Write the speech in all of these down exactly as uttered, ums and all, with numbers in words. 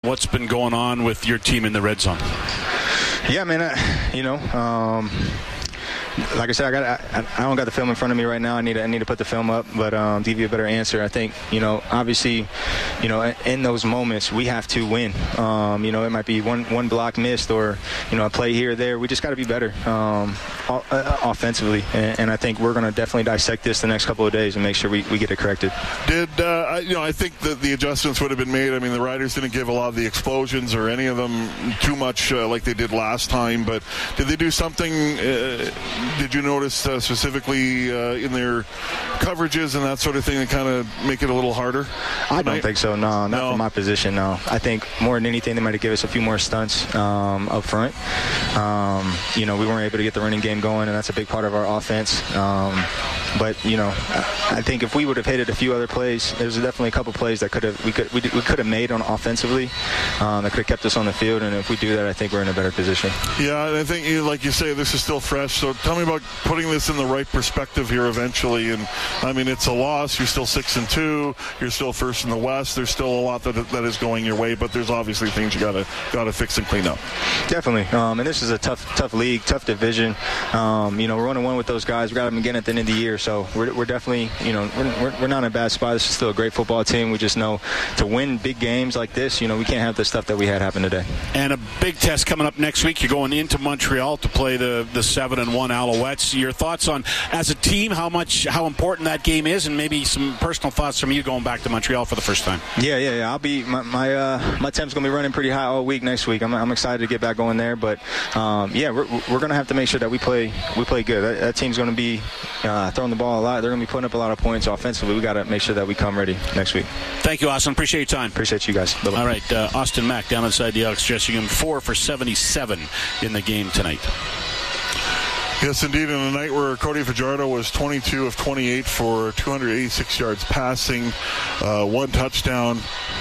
what's been going on with your team in the red zone. Yeah, man, I, you know, um, like I said, I got I, I don't got the film in front of me right now. I need to, I need to put the film up, but um, to give you a better answer, I think, you know, obviously, you know, in those moments we have to win. Um, you know, it might be one one block missed or, you know, a play here or there. We just got to be better um, offensively, and, and I think we're going to definitely dissect this the next couple of days and make sure we, we get it corrected. Did uh, you know? I think that the adjustments would have been made. I mean, the Riders didn't give a lot of the explosions or any of them too much uh, like they did last time. But did they do something? Uh, did you notice uh, specifically uh, in their coverages and that sort of thing that kind of make it a little harder tonight? I don't think so. No, not no. from my position. No, I think more than anything they might have given us a few more stunts um, up front. Um, you know, we weren't able to get the running game going, and that's a big part of our offense. Um, but you know, I think if we would have hit it a few other plays, there's definitely a couple plays that could have we could we, we could have made on offensively um, that could have kept us on the field. And if we do that, I think we're in a better position. Yeah, I think, like you say, this is still fresh. So tell me about putting this in the right perspective here eventually. And I mean, it's a loss. You're still six and two. You're still first in the West. There's still a lot that that is going your way, but there's obviously things you gotta gotta fix and clean up. Definitely. Um, and this is a tough tough league, tough division. Um, you know, we're one and one with those guys. We got them again at the end of the year, so we're we're definitely, you know, we're we're not in a bad spot. This is still a great football team. We just know to win big games like this, you know, we can't have the stuff that we had happen today. And a big test coming up next week. You're going into Montreal to play the the seven and one Alouettes. Your thoughts on, as a team, how much how important that game is, and maybe some personal thoughts from you going back to Montreal for the first time. Yeah, yeah, yeah. I'll be my my, uh, my temp's gonna be running pretty high all week next week. I'm I'm excited to get back going there, but um, yeah, we're we're gonna have to make sure that we play we play good. That, that team's gonna be uh, throwing the ball a lot. They're gonna be putting up a lot of points offensively. We got to make sure that we come ready next week. Thank you, Austin. Appreciate your time. Appreciate you guys. Bye-bye. All right, uh, Austin Mack down inside the Elks dressing room, four for seventy-seven in the game tonight. Yes, indeed. In a night where Cody Fajardo was twenty-two of twenty-eight for two hundred eighty-six yards passing, uh, one touchdown,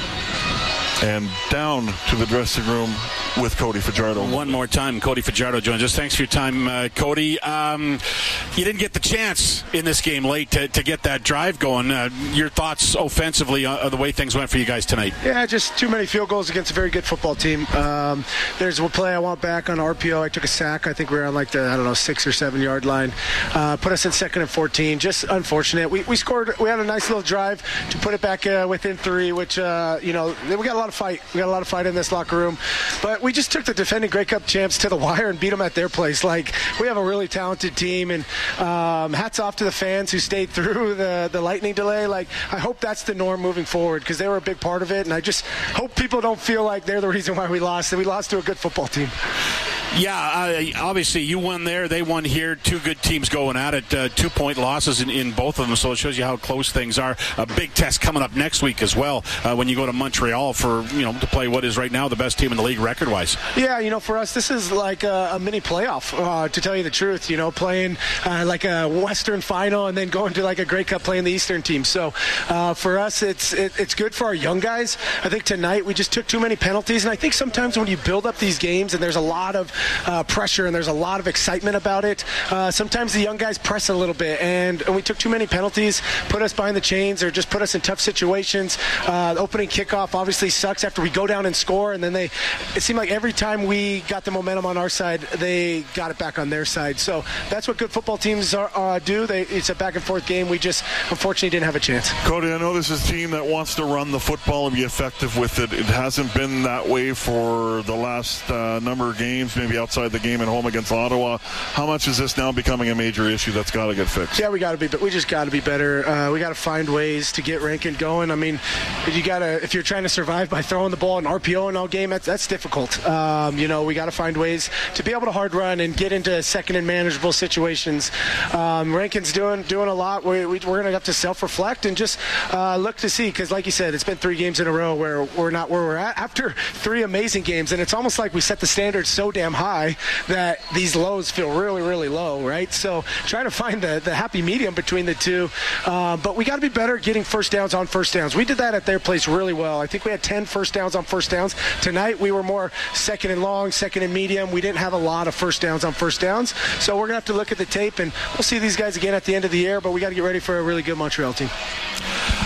and down to the dressing room with Cody Fajardo. One more time, Cody Fajardo joins us. Thanks for your time, uh, Cody. Um, you didn't get the chance in this game late to, to get that drive going. Uh, your thoughts offensively on, on the way things went for you guys tonight? Yeah, just too many field goals against a very good football team. Um, there's one play I want back on R P O. I took a sack. I think we were on like the, I don't know, six or seven yard line. Uh, put us in second and fourteen. Just unfortunate. We, we scored. We had a nice little drive to put it back uh, within three, which, uh, you know, we got a lot of fight. We got a lot of fight in this locker room. But we just took the defending Grey Cup champs to the wire and beat them at their place. Like, we have a really talented team, and um, hats off to the fans who stayed through the, the lightning delay. Like, I hope that's the norm moving forward, because they were a big part of it, and I just hope people don't feel like they're the reason why we lost, and we lost to a good football team. Yeah, uh, obviously you won there, they won here. Two good teams going at it. Uh, two-point losses in, in both of them, so it shows you how close things are. A big test coming up next week as well uh, when you go to Montreal for, you know, to play what is right now the best team in the league record-wise. Yeah, you know, for us, this is like a, a mini playoff, uh, to tell you the truth. You know, playing uh, like a Western final and then going to like a Grey Cup playing the Eastern team. So uh, for us, it's it, it's good for our young guys. I think tonight we just took too many penalties, and I think sometimes when you build up these games and there's a lot of uh, pressure and there's a lot of excitement about it, uh, sometimes the young guys press a little bit, and, and we took too many penalties, put us behind the chains, or just put us in tough situations. Uh, the opening kickoff obviously sucks after we go down and score, and then they, it seemed like every time we got the momentum on our side, they got it back on their side. So that's what good football teams are, uh, do. They, it's a back and forth game. We just unfortunately didn't have a chance. Cody, I know this is a team that wants to run the football and be effective with it. It hasn't been that way for the last uh, number of games, maybe outside the game at home against Ottawa. How much is this now becoming a major issue that's got to get fixed? Yeah, we got to be, but we just got to be better. Uh, we got to find ways to get Rankin going. I mean, if you got to, if you're trying to survive by throwing the ball in R P O in all game, that's that's difficult. Um, you know, we got to find ways to be able to hard run and get into second and manageable situations. Um, Rankin's doing doing a lot. We, we, we're going to have to self-reflect and just uh, look to see, because like you said, it's been three games in a row where we're not where we're at after three amazing games, and it's almost like we set the standard so damn high that these lows feel really, really low, right? So trying to find the, the happy medium between the two. Uh, but we got to be better at getting first downs on first downs. We did that at their place really well. I think we had ten first downs on first downs. Tonight we were more second and long, second and medium. We didn't have a lot of first downs on first downs. So we're going to have to look at the tape, and we'll see these guys again at the end of the year, but we got to get ready for a really good Montreal team.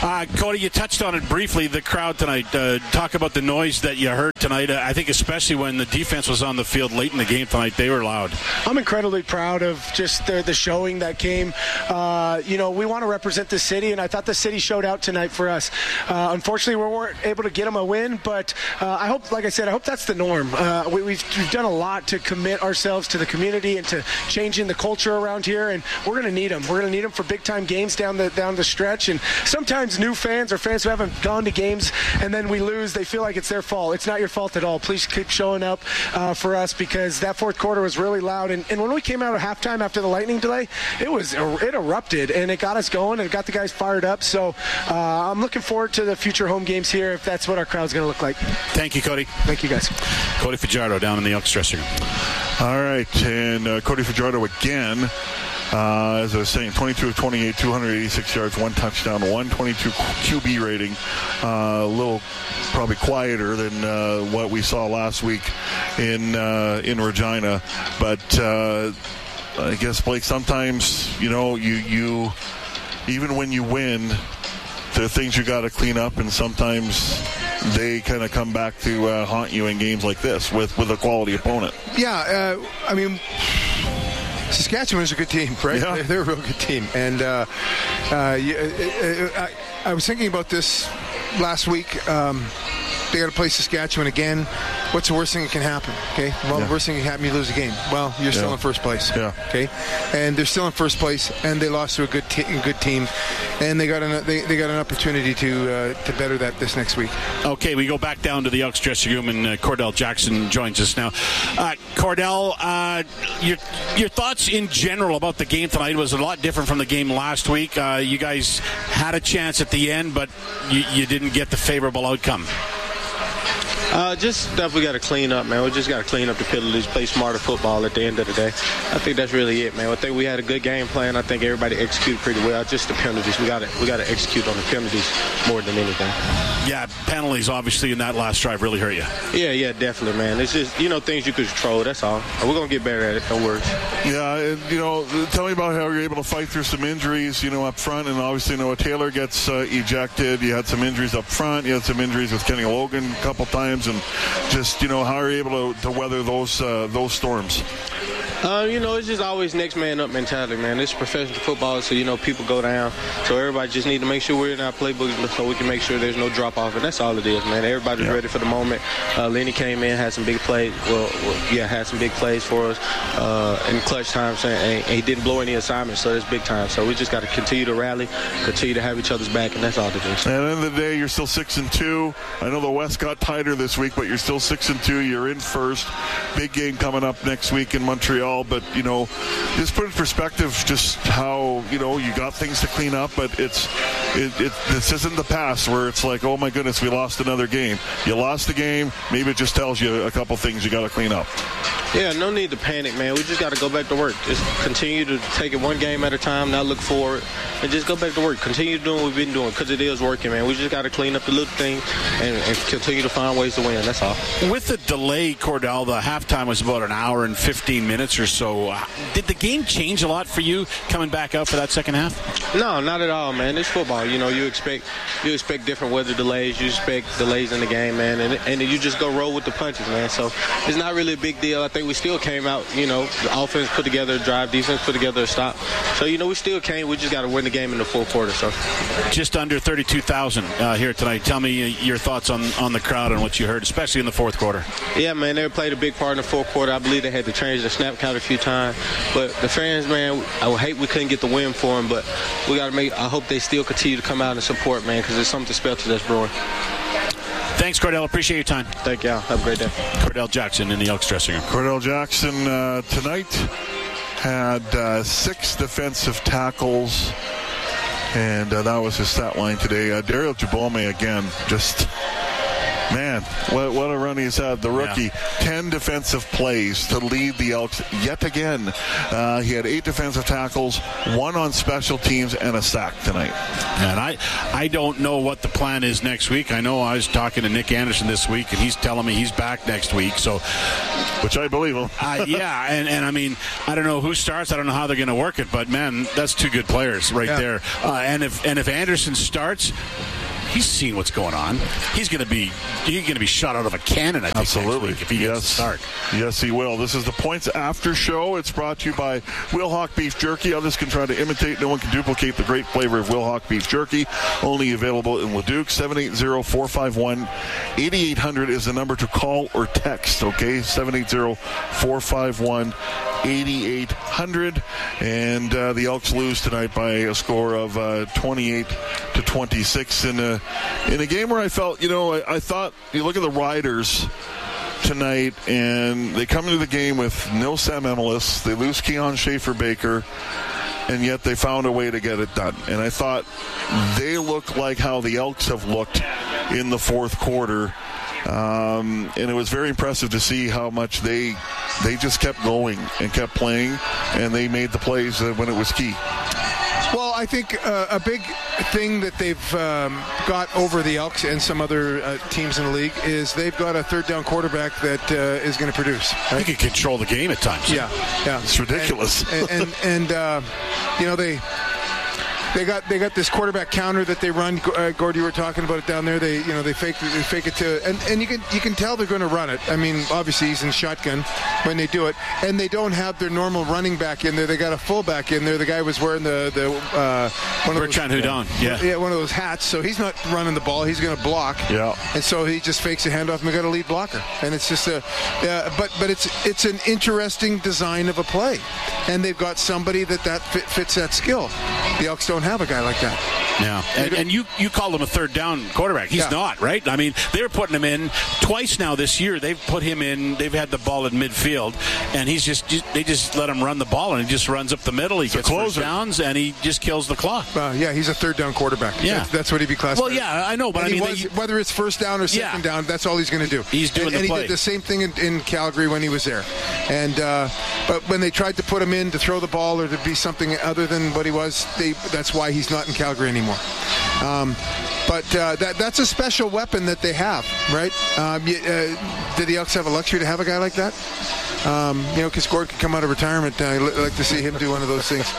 Uh, Cody, you touched on it briefly, the crowd tonight. Uh, talk about the noise that you heard tonight. Uh, I think especially when the defense was on the field late in the game tonight, they were loud. I'm incredibly proud of just the, the showing that came. Uh, you know, we want to represent the city, and I thought the city showed out tonight for us. Uh, unfortunately, we weren't able to get them a win, but uh, I hope, like I said, I hope that's the norm. Uh, we, we've, we've done a lot to commit ourselves to the community and to changing the culture around here, and we're going to need them. We're going to need them for big-time games down the down the stretch, and sometimes new fans or fans who haven't gone to games and then we lose, they feel like it's their fault. It's not your fault at all. Please keep showing up uh, for us, because that fourth quarter was really loud, and, and when we came out of halftime after the Lightning delay, it was it erupted, and it got us going and it got the guys fired up. So uh, I'm looking forward to the future home games here if that's what our crowd's going to look like. Thank you, Cody. Thank you, guys. Cody Fajardo down in the Elks dressing room. All right, and uh, Cody Fajardo again. Uh, as I was saying, twenty-two of twenty-eight, two hundred eighty-six yards, one touchdown, one twenty-two Q B rating. Uh, a little probably quieter than uh, what we saw last week in uh, in Regina. But uh, I guess, Blake, sometimes, you know, you, you even when you win, there are things you got to clean up, and sometimes they kind of come back to uh, haunt you in games like this with, with a quality opponent. Yeah, uh, I mean, Saskatchewan is a good team, right? Yeah. They're, they're a real good team. And uh, uh, yeah, I, I was thinking about this last week. Um, they got to play Saskatchewan again. What's the worst thing that can happen? Okay. Well, yeah. the worst thing that can happen, you lose a game. Well, you're still yeah. in first place. Yeah. Okay. And they're still in first place, and they lost to a good, te- good team, and they got an they, they got an opportunity to uh, to better that this next week. Okay, we go back down to the Elks dressing room, and uh, Cordell Jackson joins us now. Uh, Cordell, uh, your your thoughts in general about the game tonight was a lot different from the game last week. Uh, you guys had a chance at the end, but you, you didn't get the favorable outcome. Uh, just stuff we got to clean up, man. We just got to clean up the penalties, play smarter football at the end of the day. I think that's really it, man. I think we had a good game plan. I think everybody executed pretty well. Just the penalties. We got to we got to execute on the penalties more than anything. Yeah, penalties obviously in that last drive really hurt you. Yeah, yeah, definitely, man. It's just, you know, things you could control. That's all. We're going to get better at it. Don't worry. Yeah, and, you know, tell me about how you're able to fight through some injuries, you know, up front. And obviously, Noah Taylor gets uh, ejected. You had some injuries up front. You had some injuries with Kenny Logan a couple times. And just, you know, how are you able to, to weather those uh, those storms? Uh, you know, it's just always next man up mentality, man. It's professional football, so, you know, people go down. So everybody just need to make sure we're in our playbook so we can make sure there's no drop-off. And that's all it is, man. Everybody's yeah. ready for the moment. Uh, Lenny came in, had some big plays. Well, well yeah, had some big plays for us uh, in clutch times. And, and he didn't blow any assignments, so that's big time. So we just got to continue to rally, continue to have each other's back, and that's all it is. And at the end of the day, you're still six and two. I know the West got tighter this week, but you're still six and two. You're in first. Big game coming up next week in Montreal, but, you know, just put in perspective just how, you know, you got things to clean up, but it's it, it this isn't the past where it's like, oh my goodness, we lost another game. You lost the game. Maybe it just tells you a couple things you got to clean up. Yeah, no need to panic, man. We just got to go back to work. Just continue to take it one game at a time, not look forward, and just go back to work. Continue doing what we've been doing, because it is working, man. We just got to clean up the little things and, and continue to find ways to win. That's all. With the delay, Cordell, the halftime was about an hour and fifteen minutes or so. Did the game change a lot for you coming back out for that second half? No, not at all, man. It's football. You know, you expect you expect different weather delays. You expect delays in the game, man, and and you just go roll with the punches, man. So it's not really a big deal. I think we still came out, you know, the offense put together a drive, defense put together a stop. So, you know, we still came. We just got to win the game in the fourth quarter. So just under thirty-two thousand uh, here tonight. Tell me your thoughts on, on the crowd and what you heard, especially in the fourth quarter. Yeah, man, they played a big part in the fourth quarter. I believe they had to change the snap count a few times. But the fans, man, I would hate we couldn't get the win for them, but we got to make, I hope they still continue to come out and support, man, because there's something special that's brewing. Thanks, Cordell. Appreciate your time. Thank y'all. Have a great day. Cordell Jackson in the Elks dressing room. Cordell Jackson uh, tonight had uh, six defensive tackles, and uh, that was his stat line today. Uh, Daryl Jabome, again, just Man, what, what a run he's had. The rookie, yeah. ten defensive plays to lead the Elks yet again. Uh, he had eight defensive tackles, one on special teams, and a sack tonight. And I, I don't know what the plan is next week. I know I was talking to Nick Anderson this week, and he's telling me he's back next week. So, which I believe him. uh, yeah, and, and I mean, I don't know who starts. I don't know how they're going to work it, but man, that's two good players right yeah. there. Uh, and if and if Anderson starts, he's seen what's going on. He's going to be he's going to be shot out of a cannon, I think, absolutely, next week if he gets yes. to start. Yes, he will. This is the Points After Show. It's brought to you by Wilhauk Beef Jerky. Others can try to imitate. No one can duplicate the great flavor of Wilhauk Beef Jerky. Only available in Leduc. seven eight zero, four five one, eight eight zero zero is the number to call or text, okay? seven eight zero, four five one, eight eight zero zero. And uh, the Elks lose tonight by a score of uh, twenty-eight to twenty-six in a in a game where I felt, you know, I, I thought, you look at the Riders tonight, and they come into the game with no Sam Emelis. They lose Keon Schaefer-Baker, and yet they found a way to get it done. And I thought they look like how the Elks have looked in the fourth quarter. Um, and it was very impressive to see how much they they just kept going and kept playing, and they made the plays when it was key. Well, I think uh, a big thing that they've um, got over the Elks and some other uh, teams in the league is they've got a third down quarterback that uh, is going to produce. Right? He can control the game at times. Yeah, yeah, it's ridiculous. And and, and, and uh, you know they. They got they got this quarterback counter that they run. Uh, Gord, you were talking about it down there. They you know they fake they fake it to and, and you can you can tell they're going to run it. I mean, obviously he's in shotgun when they do it, and they don't have their normal running back in there. They got a fullback in there. The guy was wearing the the uh, one of Bertrand those, Hudon, yeah, yeah, one of those hats. So he's not running the ball. He's going to block. Yeah, and so he just fakes a handoff, and they got a lead blocker. And it's just a, uh, but but it's it's an interesting design of a play, and they've got somebody that that fit, fits that skill. The Elks don't have a guy like that. Yeah, and, and you you call him a third down quarterback. He's yeah. not, right? I mean, they were putting him in twice now this year. They've put him in. They've had the ball in midfield, and he's just they just let him run the ball, and he just runs up the middle. He it's gets first downs, and he just kills the clock. Uh, yeah, he's a third down quarterback. Yeah, that's, that's what he'd be classified. Well, yeah, I know, but and I mean, was, they, whether it's first down or second yeah. down, that's all he's going to do. He's doing and, the and play. he did the same thing in, in Calgary when he was there. And uh, but when they tried to put him in to throw the ball or to be something other than what he was, they that's why he's not in Calgary anymore. Um, but uh, that that's a special weapon that they have, right? Um, you, uh, did the Elks have a luxury to have a guy like that? Um, you know, because Gord could come out of retirement. Uh, I'd like to see him do one of those things.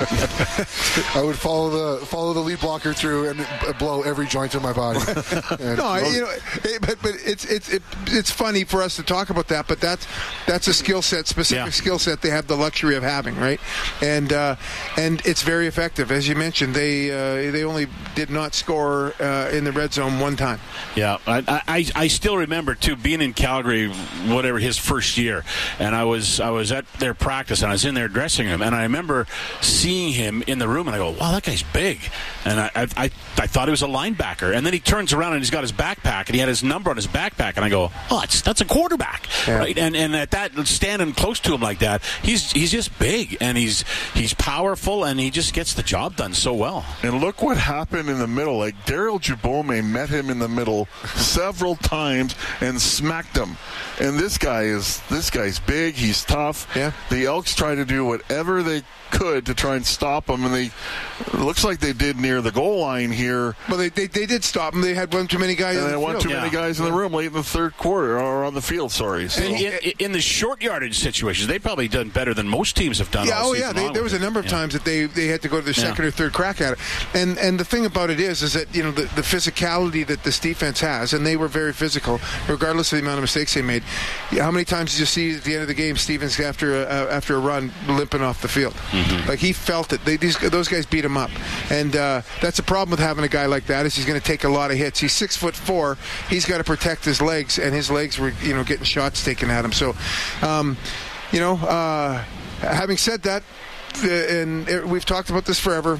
I would follow the follow the lead blocker through and blow every joint in my body. no, I, you know, it, but but it's it's it, it's funny for us to talk about that, but that's that's a skill set, specific yeah. skill set they have the luxury of having, right? And uh, and it's very effective, as you mentioned. They uh, they only did not score uh, in the red zone one time. Yeah, I, I I still remember too being in Calgary, whatever his first year, and I was. Was, I was at their practice, and I was in their dressing room, and I remember seeing him in the room, and I go, wow, that guy's big. And I, I, I, I thought he was a linebacker. And then he turns around, and he's got his backpack, and he had his number on his backpack, and I go, oh, that's, that's a quarterback. Yeah. Right? And and at that, standing close to him like that, he's he's just big, and he's he's powerful, and he just gets the job done so well. And look what happened in the middle. Like, Daryl Jabome met him in the middle several times and smacked him. And this guy is this guy's big. He's tough. Yeah. The Elks try to do whatever they could to try and stop him, and they it looks like they did near the goal line here. Well, they they, they did stop him. They had one too many guys. And in they the had one field. too yeah. many guys in the room late in the third quarter, or on the field. Sorry. So. In, in, in the short yardage situations, they've probably done better than most teams have done. Yeah. All Oh yeah. They, there was a number of yeah. times that they, they had to go to their second yeah. or third crack at it. And and the thing about it is is that you know the, the physicality that this defense has, and they were very physical, regardless of the amount of mistakes they made. How many times did you see at the end of the game Stevens after a, uh, after a run limping off the field? Mm-hmm. Like he felt it. They, these those guys beat him up, and uh, that's the problem with having a guy like that is he's going to take a lot of hits. He's six foot four. He's got to protect his legs, and his legs were you know getting shots taken at him. So, um, you know, uh, having said that, uh, and it, we've talked about this forever.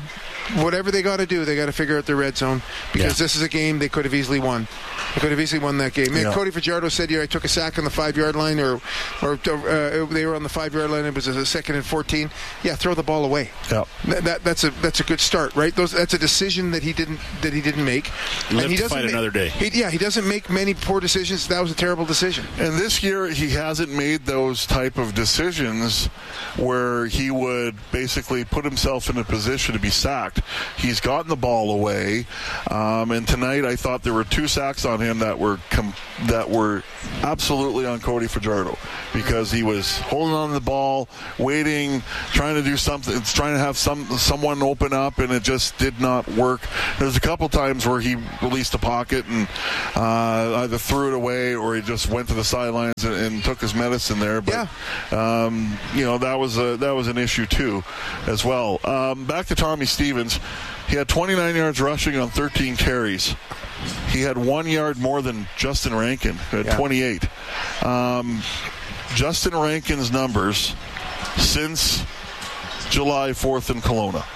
whatever they got to do, they got to figure out their red zone because Yeah. this is a game they could have easily won. They could have easily won that game. Yeah. Cody Fajardo said, "Yeah, I took a sack on the five-yard line, or, or uh, they were on the five-yard line. It was a second and fourteen. Yeah, throw the ball away. Yeah. That, that that's a that's a good start, right? Those that's a decision that he didn't that he didn't make. Live and he to doesn't fight make, another day. He, yeah, he doesn't make many poor decisions. That was a terrible decision. And this year, he hasn't made those type of decisions where he would basically put himself in a position to be sacked. He's gotten the ball away, um, and tonight I thought there were two sacks on him that were com- that were absolutely on Cody Fajardo because he was holding on to the ball, waiting, trying to do something, trying to have some someone open up, and it just did not work. There's a couple times where he released the pocket and uh, either threw it away or he just went to the sidelines and, and took his medicine there. But Yeah. um, you know that was a that was an issue too, as well. Um, back to Tommy Stevens, he had twenty-nine yards rushing on thirteen carries. He had one yard more than Justin Rankin at Yeah. twenty-eight. Um, Justin Rankin's numbers since July fourth in Kelowna.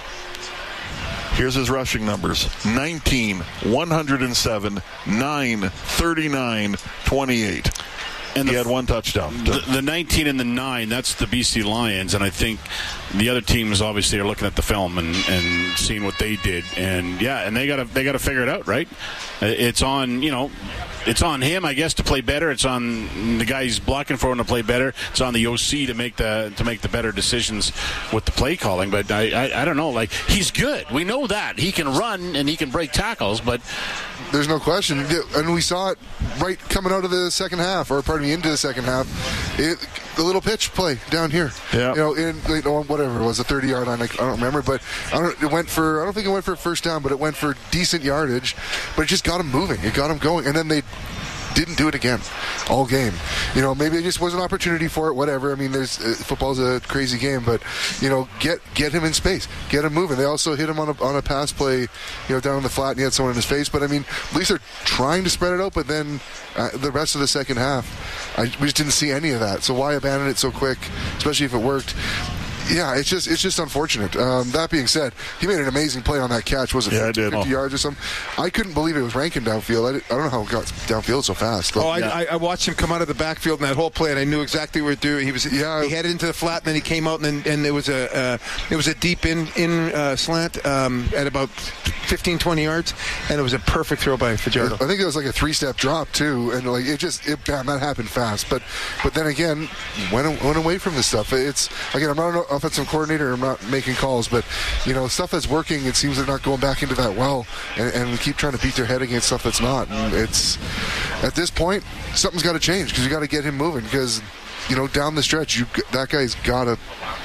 Here's his rushing numbers: nineteen, one hundred seven, nine, thirty-nine, twenty-eight. And he the, had one touchdown. The, the nineteen and the nine, that's the B C Lions, and I think the other teams obviously are looking at the film and, and seeing what they did, and yeah, and they got to they got to figure it out, right? It's on you know, it's on him, I guess, to play better. It's on the guy he's blocking for him to play better. It's on the O C to make the to make the better decisions with the play calling. But I I, I don't know, like he's good. We know that he can run and he can break tackles, but There's no question. And we saw it right coming out of the second half, or pardon me, into the second half. It, the little pitch play down here. Yeah. You know, in you know, whatever it was, a thirty-yard line. I don't remember, but I don't. It went for. I don't think it went for first down, but it went for decent yardage. But it just got him moving. It got him going, and then they didn't do it again all game. You know, maybe it just was an opportunity for it, whatever. I mean, there's uh, football's a crazy game, but you know, get get him in space, get him moving. They also hit him on a on a pass play, you know, down in the flat, and he had someone in his face. But I mean, at least they're trying to spread it out. But then uh, the rest of the second half, I, we just didn't see any of that. So why abandon it so quick, especially if it worked? Yeah, it's just it's just unfortunate. Um, that being said, he made an amazing play on that catch. Was it Yeah, I fifty, did. fifty yards or something? I couldn't believe it was Rankin downfield. I, did, I don't know how it got downfield so fast. But Oh, I, I, I watched him come out of the backfield in that whole play, and I knew exactly what to do. He was Yeah. he headed into the flat, and then he came out, and then, and it was a uh, it was a deep in in uh, slant um, at about fifteen, twenty yards, and it was a perfect throw by Fajardo. I think it was like a three-step drop too, and like it just it, bam, that happened fast. But but then again, went went away from this stuff. It's again, I'm not an offensive coordinator. I'm not making calls, but you know, stuff that's working, it seems they're not going back into that well, and, and we keep trying to beat their head against stuff that's not. And it's at this point, something's got to change because you got to get him moving because you know down the stretch, you that guy's got to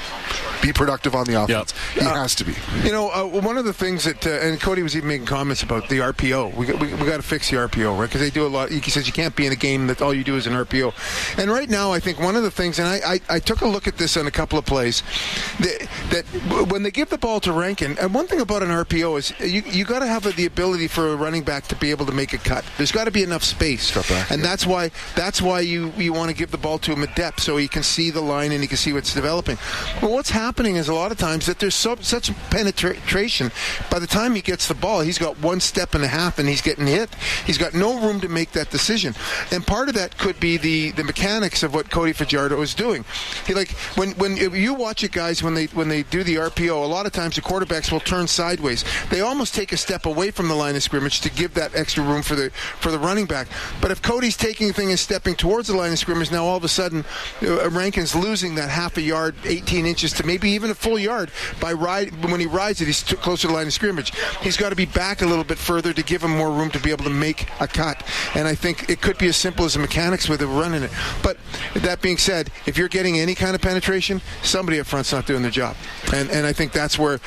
be productive on the offense. Yep. He uh, has to be. You know, uh, one of the things that, uh, and Cody was even making comments about the R P O. We got, we, we got to fix the R P O, right? Because they do a lot. He says you can't be in a game that all you do is an R P O. And right now, I think one of the things, and I, I, I took a look at this on a couple of plays, that, that when they give the ball to Rankin, and one thing about an R P O is you you got to have the ability for a running back to be able to make a cut. There's got to be enough space, back, and yeah. that's why that's why you you want to give the ball to him at depth so he can see the line and he can see what's developing. But what's happening is a lot of times that there's so, such penetration. By the time he gets the ball, he's got one step and a half and he's getting hit. He's got no room to make that decision. And part of that could be the, the mechanics of what Cody Fajardo is doing. He like when when if you watch it, guys, when they when they do the R P O, a lot of times the quarterbacks will turn sideways. They almost take a step away from the line of scrimmage to give that extra room for the for the running back. But if Cody's taking a thing and stepping towards the line of scrimmage, now all of a sudden uh, Rankin's losing that half a yard, eighteen inches to maybe even a full yard by ride when he rides it. He's too closer to the line of scrimmage. He's got to be back a little bit further to give him more room to be able to make a cut. And I think it could be as simple as the mechanics with it running it. But that being said, if you're getting any kind of penetration, somebody up front's not doing their job. And and I think that's where,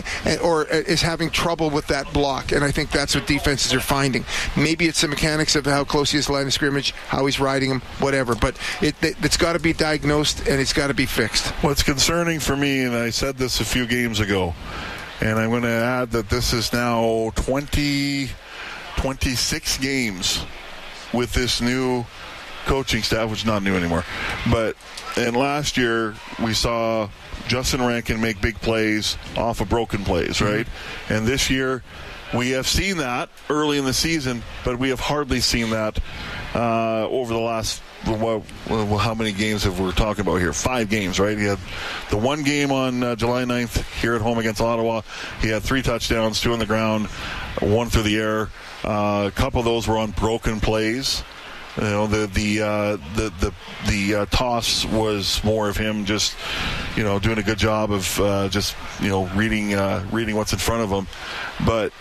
or is having trouble with that block. And I think that's what defenses are finding. Maybe it's the mechanics of how close he is to the line of scrimmage, how he's riding him, whatever. But it, it, it's got to be diagnosed and it's got to be fixed. What's concerning for me, and I said this a few games ago, and I'm going to add that this is now twenty, twenty-six games with this new coaching staff, which is not new anymore. But and last year we saw Justin Rankin make big plays off of broken plays, right? Mm-hmm. And this year, we have seen that early in the season, but we have hardly seen that uh, over the last, well, well, how many games have we talking about here? Five games, right? He had the one game on uh, July ninth here at home against Ottawa. He had three touchdowns, two on the ground, one through the air. Uh, a couple of those were on broken plays. You know, the the uh, the the the uh, toss was more of him just, you know, doing a good job of uh, just, you know, reading uh, reading what's in front of him. But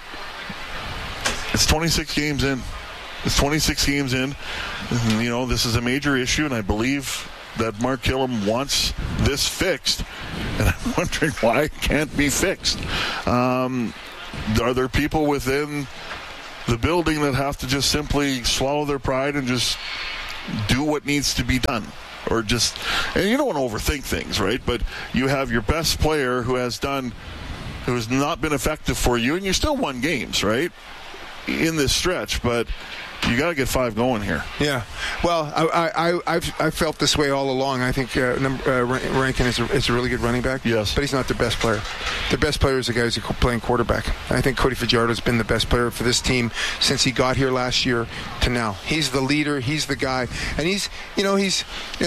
it's twenty-six games in. It's twenty-six games in. And, you know, this is a major issue, and I believe that Mark Killam wants this fixed. And I'm wondering why it can't be fixed. Um, are there people within the building that have to just simply swallow their pride and just do what needs to be done? Or just, and you don't want to overthink things, right? But you have your best player who has done, who has not been effective for you, and you still won games, right, in this stretch. But you got to get five going here. Yeah. Well, I, I, I've, I've felt this way all along. I think uh, uh, Rankin is a, is a really good running back. Yes. But he's not the best player. The best player is the guy who's playing quarterback. I think Cody Fajardo has been the best player for this team since he got here last year to now. He's the leader. He's the guy. And he's, you know, he's, uh,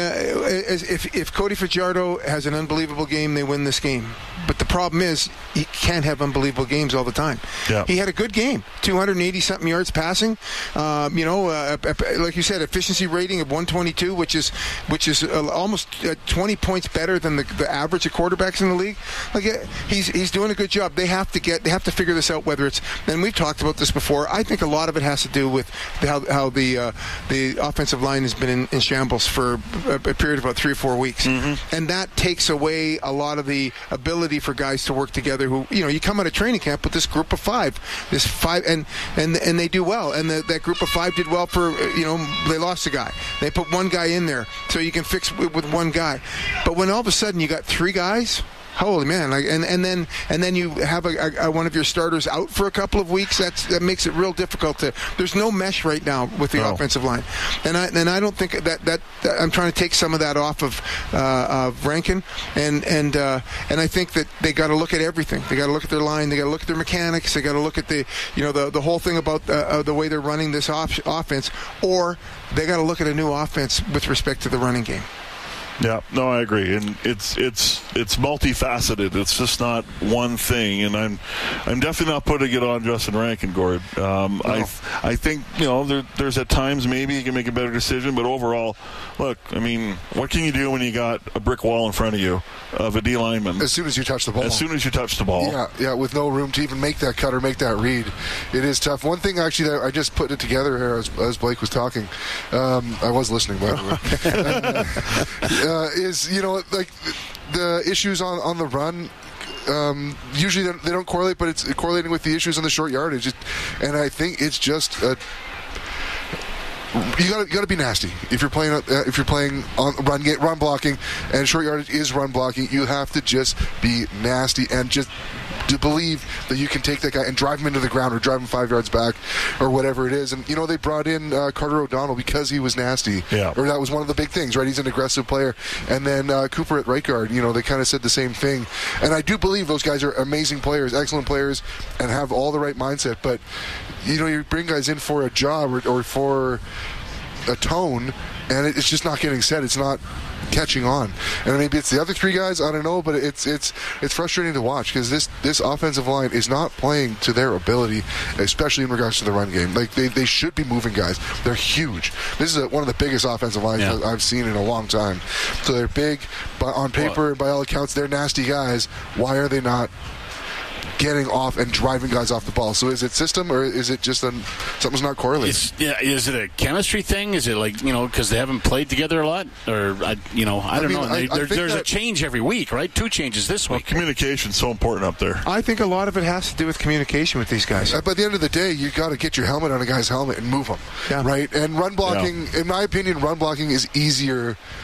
if, if Cody Fajardo has an unbelievable game, they win this game. But the problem is he can't have unbelievable games all the time. Yeah. He had a good game, two hundred eighty-something yards passing. Um, you know, uh, like you said, efficiency rating of one twenty-two, which is which is uh, almost uh, twenty points better than the, the average of quarterbacks in the league. Like uh, he's he's doing a good job. They have to get they have to figure this out. Whether it's, and we've talked about this before. I think a lot of it has to do with how how the uh, the offensive line has been in, in shambles for a, a period of about three or four weeks, mm-hmm. and that takes away a lot of the ability for guys to work together. Who, you know, you come out of training camp with this group of five, this five, and and and they do well, and the, that group of five did well for, you know, they lost a guy. They put one guy in there so you can fix with, with one guy. But when all of a sudden you got three guys, holy man! Like, and, and then and then you have a, a, one of your starters out for a couple of weeks. That's that makes it real difficult to. There's no mesh right now with the no. offensive line, and I and I don't think that, that that I'm trying to take some of that off of uh, of Rankin, and and uh, and I think that they got to look at everything. They got to look at their line. They got to look at their mechanics. They got to look at the you know the the whole thing about uh, uh, the way they're running this off- offense, or they got to look at a new offense with respect to the running game. Yeah, no, I agree, and it's it's it's multifaceted. It's just not one thing, and I'm I'm definitely not putting it on Justin Rankin, Gord. Um, no. I I think you know there, there's at times maybe you can make a better decision, but overall, look, I mean, what can you do when you got a brick wall in front of you of a D lineman? As soon as you touch the ball. As soon as you touch the ball. Yeah, yeah, with no room to even make that cut or make that read, it is tough. One thing actually that I just put it together here as, as Blake was talking. Um, I was listening, by the way. uh, is, you know, like the issues on, on the run, um, usually they don't correlate, but it's correlating with the issues on the short yardage. It, and I think it's just a, you got you got to be nasty if you're playing uh, if you're playing on run run blocking, and short yardage is run blocking. You have to just be nasty and just to believe that you can take that guy and drive him into the ground or drive him five yards back or whatever it is. And you know, they brought in uh, Carter O'Donnell because he was nasty. Yeah. Or that was one of the big things, right? He's an aggressive player. And then uh, Cooper at right guard, you know, they kind of said the same thing. And I do believe those guys are amazing players, excellent players, and have all the right mindset. But you know, you bring guys in for a job or, or for a tone, and it's just not getting set. It's not catching on. And maybe it's the other three guys, I don't know, but it's it's it's frustrating to watch because this this offensive line is not playing to their ability, especially in regards to the run game. Like they, they should be moving guys. They're huge. This is a, one of the biggest offensive lines yeah. I've seen in a long time. So they're big, but on paper, well, by all accounts, they're nasty guys. Why are they not getting off and driving guys off the ball? So is it system, or is it just a, something's not correlating? Is, yeah, is it a chemistry thing? Is it like, you know, because they haven't played together a lot? Or, I, you know, I, I don't mean, know. I, there, I there's a change every week, right? Two changes this well, week. Communication's so important up there. I think a lot of it has to do with communication with these guys. Uh, by the end of the day, you got to get your helmet on a guy's helmet and move him, yeah. right? And run blocking, yeah. in my opinion, run blocking is easier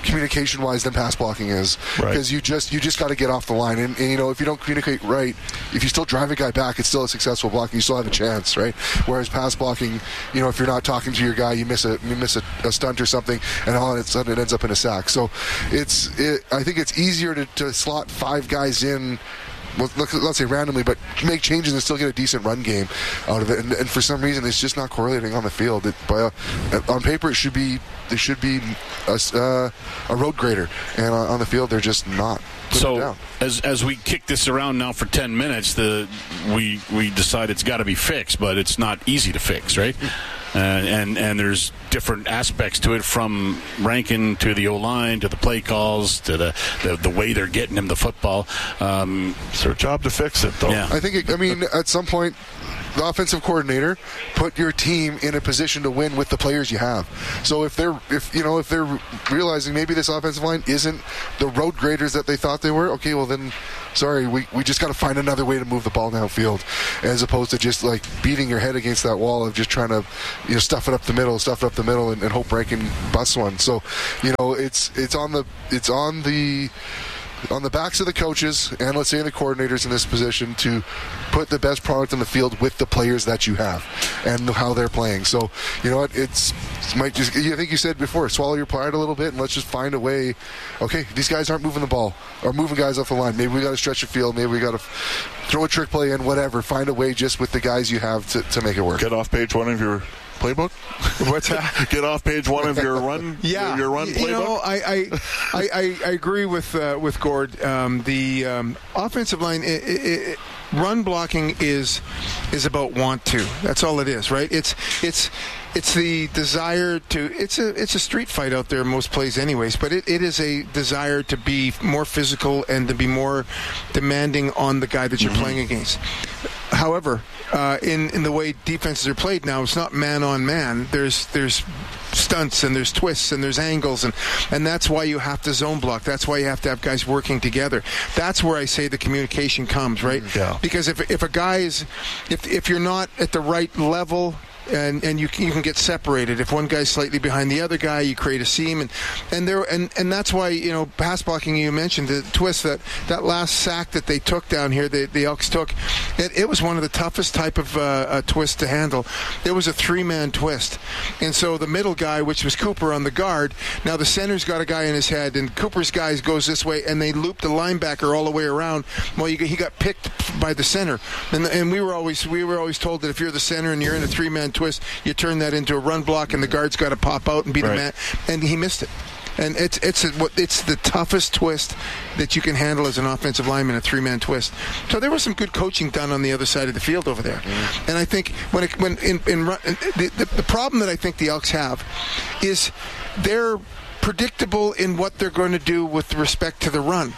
communication wise than pass blocking is, Right. because you just you just got to get off the line, and, and you know if you don't communicate right, if you still drive a guy back, it's still a successful block, and you still have a chance, right? Whereas pass blocking, you know, if you're not talking to your guy, you miss a you miss a, a stunt or something, and all of a sudden it ends up in a sack. So it's it, I think it's easier to, to slot five guys in. Well, let's say randomly, but make changes and still get a decent run game out of it. And, and for some reason, it's just not correlating on the field. It, by, uh, on paper, it should be they should be a, uh, a road grader, and on, on the field, they're just not. So as as we kick this around now for ten minutes, the we we decide it's got to be fixed, but it's not easy to fix, right? Uh, and and there's different aspects to it, from Rankin to the O-line to the play calls to the the, the way they're getting him the football. Um, it's their job to fix it, though. Yeah. I think. It, I mean, at some point, the offensive coordinator put your team in a position to win with the players you have. So if they're if you know if they're realizing maybe this offensive line isn't the road graders that they thought they were, okay, well then, sorry, we, we just got to find another way to move the ball downfield, as opposed to just like beating your head against that wall of just trying to, you know, stuff it up the middle, stuff it up the middle, and, and hope Rankin busts one. So, you know, it's it's on the it's on the on the backs of the coaches and, let's say, the coordinators in this position to put the best product on the field with the players that you have and how they're playing. So, you know what, it's it might just, I think you said before, swallow your pride a little bit and let's just find a way. Okay, these guys aren't moving the ball or moving guys off the line. Maybe we got to stretch the field. Maybe we got to throw a trick play in, whatever. Find a way just with the guys you have to, to make it work. Get off page one of your playbook. What's that? Get off page one of your run. Yeah, your run playbook. You know, I I, I, I, I agree with uh, with Gord. Um, the um, offensive line, it, it, it, run blocking is is about want to. That's all it is, right? It's it's. It's the desire to. It's a it's a street fight out there most plays, anyways. But it, it is a desire to be more physical and to be more demanding on the guy that you're mm-hmm. playing against. However, uh, in in the way defenses are played now, it's not man on man. There's there's stunts and there's twists and there's angles, and and that's why you have to zone block. That's why you have to have guys working together. That's where I say the communication comes, right? Yeah. Because if if a guy is if if you're not at the right level. And and you can, you can get separated. If one guy's slightly behind the other guy, you create a seam, and and there and, and that's why, you know, pass blocking. You mentioned the twist, that that last sack that they took down here, the the Elks took. It, it was one of the toughest type of uh, uh, twists to handle. It was a three-man twist, and so the middle guy, which was Cooper on the guard, now the center's got a guy in his head, and Cooper's guys goes this way, and they loop the linebacker all the way around. Well, you, he got picked by the center, and and we were always we were always told that if you're the center and you're in a three-man twist, you turn that into a run block, and the guard's got to pop out and be the right. man. And he missed it. And it's it's a, it's the toughest twist that you can handle as an offensive lineman, a three-man twist. So there was some good coaching done on the other side of the field over there. Mm. And I think when it, when in, in run, the, the the problem that I think the Elks have is they're predictable in what they're going to do with respect to the run.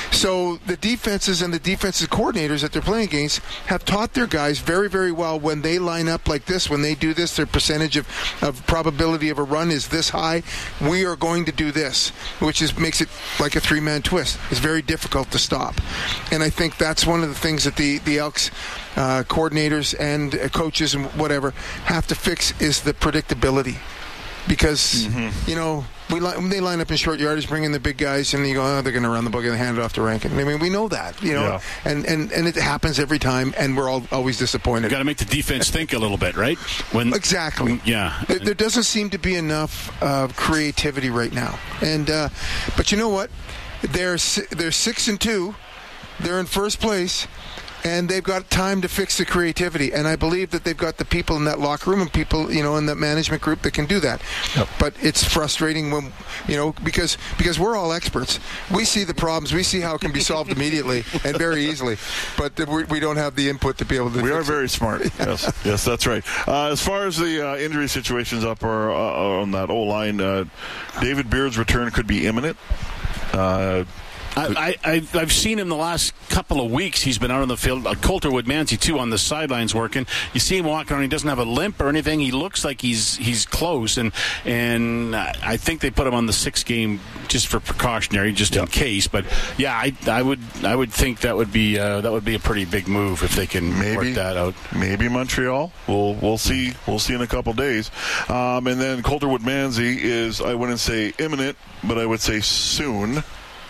So the defenses and the defensive coordinators that they're playing against have taught their guys very, very well when they line up like this, when they do this, their percentage of, of probability of a run is this high. We are going to do this, which is makes it like a three-man twist. It's very difficult to stop. And I think that's one of the things that the, the Elks uh, coordinators and uh, coaches and whatever have to fix is the predictability. Because, mm-hmm. you know, we li- when they line up in short yardage, bring in the big guys, and you go, oh, they're going to run the ball and hand it off to Rankin. I mean, we know that, you know, yeah. and, and, and it happens every time, and we're all always disappointed. Got to make the defense think a little bit, right? When exactly. Yeah. There, there doesn't seem to be enough uh, creativity right now, and uh, but you know what? They're they're six and two. They're in first place. And they've got time to fix the creativity. And I believe that they've got the people in that locker room and people, you know, in that management group that can do that. Yep. But it's frustrating when, you know, because because we're all experts. We see the problems. We see how it can be solved immediately and very easily. But we, we don't have the input to be able to We fix are very it. smart. Yes, yes, that's right. Uh, as far as the uh, injury situations up or, uh, on that O-line, uh, David Beard's return could be imminent. Uh I, I, I've seen him the last couple of weeks. He's been out on the field. Uh, Coulter Woodmansey, too, on the sidelines working. You see him walking around. He doesn't have a limp or anything. He looks like he's he's close. And and I think they put him on the sixth game just for precautionary, just yep. in case. But, yeah, I, I would I would think that would be uh, that would be a pretty big move if they can maybe, work that out. Maybe Montreal. We'll we'll see. We'll see in a couple days. Um, and then Coulter Woodmansey is, I wouldn't say imminent, but I would say soon.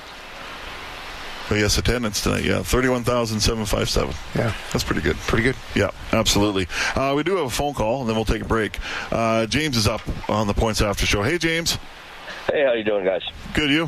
Oh, yes, attendance tonight, yeah. thirty-one thousand seven hundred fifty-seven. Yeah. That's pretty good. Pretty good. Yeah, absolutely. Uh, we do have a phone call, and then we'll take a break. Uh, James is up on the Points After Show. Hey, James. Hey, how you doing, guys? Good, you?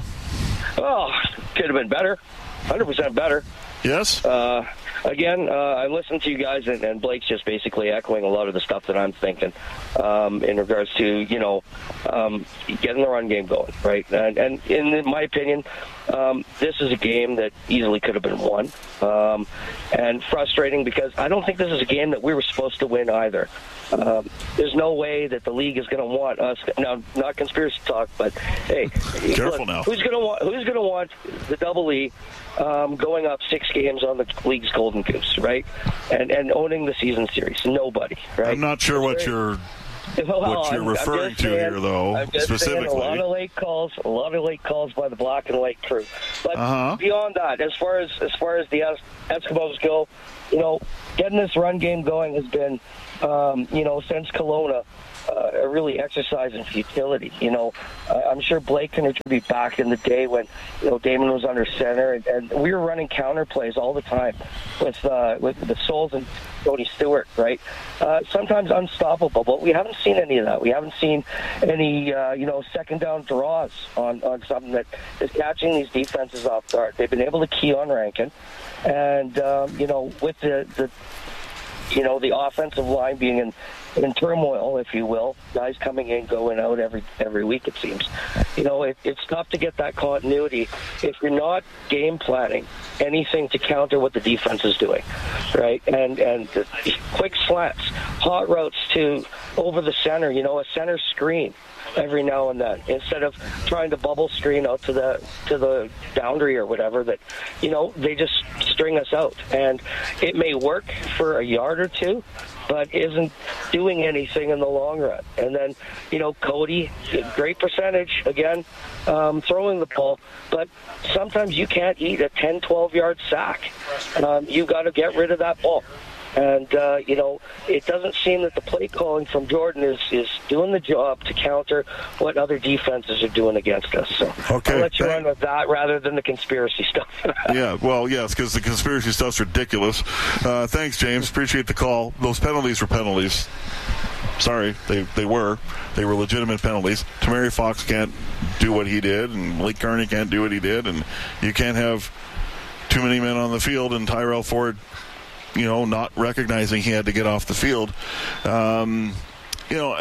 Oh, could have been better. one hundred percent better. Yes? Uh, again, uh, I listened to you guys, and, and Blake's just basically echoing a lot of the stuff that I'm thinking um, in regards to, you know, um, getting the run game going, right? And, and in my opinion, um, this is a game that easily could have been won. Um, and frustrating because I don't think this is a game that we were supposed to win either. Um, there's no way that the league is going to want us. Now, not conspiracy talk, but hey, careful look, now. Who's going to want? Who's going to want the Double E um, going up six games on the league's golden goose, right? And and owning the season series? Nobody, right? I'm not sure what you're well, what you're I'm, referring I'm to saying, here, though. I'm just specifically, saying a lot of late calls, a lot of late calls by the Black and White crew. But uh-huh. beyond that, as far as as far as the es- Eskimos go, you know, getting this run game going has been. Um, you know, since Kelowna, uh, a really exercise in futility. You know, uh, I'm sure Blake can attribute back in the day when, you know, Damon was under center, and, and we were running counter plays all the time with uh, with the Souls and Cody Stewart, right? Uh, sometimes unstoppable, but we haven't seen any of that. We haven't seen any, uh, you know, second down draws on, on something that is catching these defenses off guard. They've been able to key on Rankin, and, um, you know, with the, the you know, the offensive line being in, in turmoil, if you will, guys coming in, going out every every week, it seems. You know, it, it's tough to get that continuity if you're not game planning anything to counter what the defense is doing, right? And and the quick slants, hot routes to over the center, you know, a center screen every now and then, instead of trying to bubble screen out to the to the boundary or whatever, that, you know, they just string us out. And it may work for a yard or two, but isn't doing anything in the long run. And then, you know, Cody, great percentage, again, um, throwing the ball, but sometimes you can't eat a ten, twelve-yard sack. Um, you've got to get rid of that ball. And, uh, you know, it doesn't seem that the play calling from Jordan is, is doing the job to counter what other defenses are doing against us. So okay. I'll let you run with that rather than the conspiracy stuff. Yeah, well, yes, because the conspiracy stuff's ridiculous. Uh, thanks, James. Appreciate the call. Those penalties were penalties. Sorry, they they were. They were legitimate penalties. Tamari Fox can't do what he did, and Blake Carney can't do what he did, and you can't have too many men on the field and Tyrell Ford, you know, not recognizing he had to get off the field. Um, you know,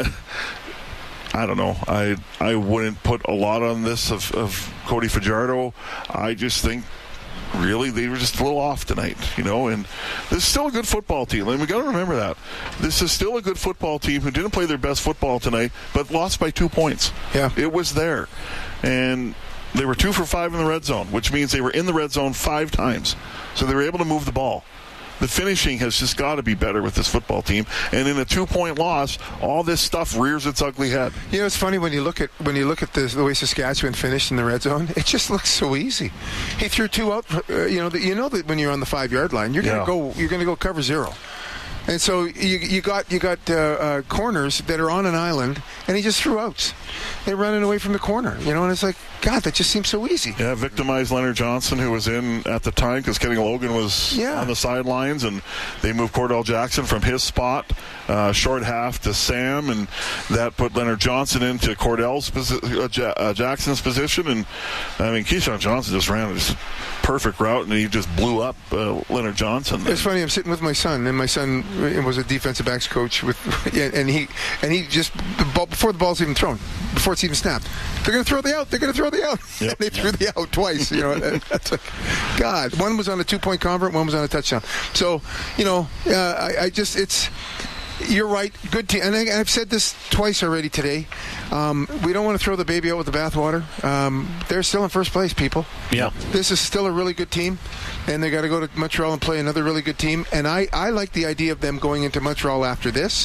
I don't know. I I wouldn't put a lot on this of, of Cody Fajardo. I just think, really, they were just a little off tonight, you know, and this is still a good football team. And we got to remember that. This is still a good football team who didn't play their best football tonight, but lost by two points. Yeah. It was there. And they were two for five in the red zone, which means they were in the red zone five times. So they were able to move the ball. The finishing has just got to be better with this football team, and in a two-point loss, all this stuff rears its ugly head. You know, it's funny when you look at when you look at the, the way Saskatchewan finished in the red zone. It just looks so easy. He threw two out. Uh, you know, that you know that when you're on the five-yard line, you're yeah. gonna go. You're gonna go cover zero. And so you you got you got uh, uh, corners that are on an island, and he just threw outs. They're running away from the corner, you know, and it's like, God, that just seems so easy. Yeah, victimized Leonard Johnson, who was in at the time because Kenny Logan was yeah. on the sidelines, and they moved Cordell Jackson from his spot, uh, short half to Sam, and that put Leonard Johnson into Cordell's posi- uh, J- uh, Jackson's position. And I mean, Keyshawn Johnson just ran a perfect route, and he just blew up uh, Leonard Johnson. It's funny. I'm sitting with my son, and my son was a defensive backs coach with, and he and he just the ball, before the ball's even thrown, before it's even snapped, they're going to throw the out. They're going to throw the out. Yep. And they threw yep. the out twice. You know, that's like, God. One was on a two-point convert. One was on a touchdown. So, you know, uh, I, I just it's. you're right. Good team. And I, I've said this twice already today. Um, we don't want to throw the baby out with the bathwater. Um, they're still in first place, people. Yeah. This is still a really good team, and they got to go to Montreal and play another really good team. And I, I like the idea of them going into Montreal after this.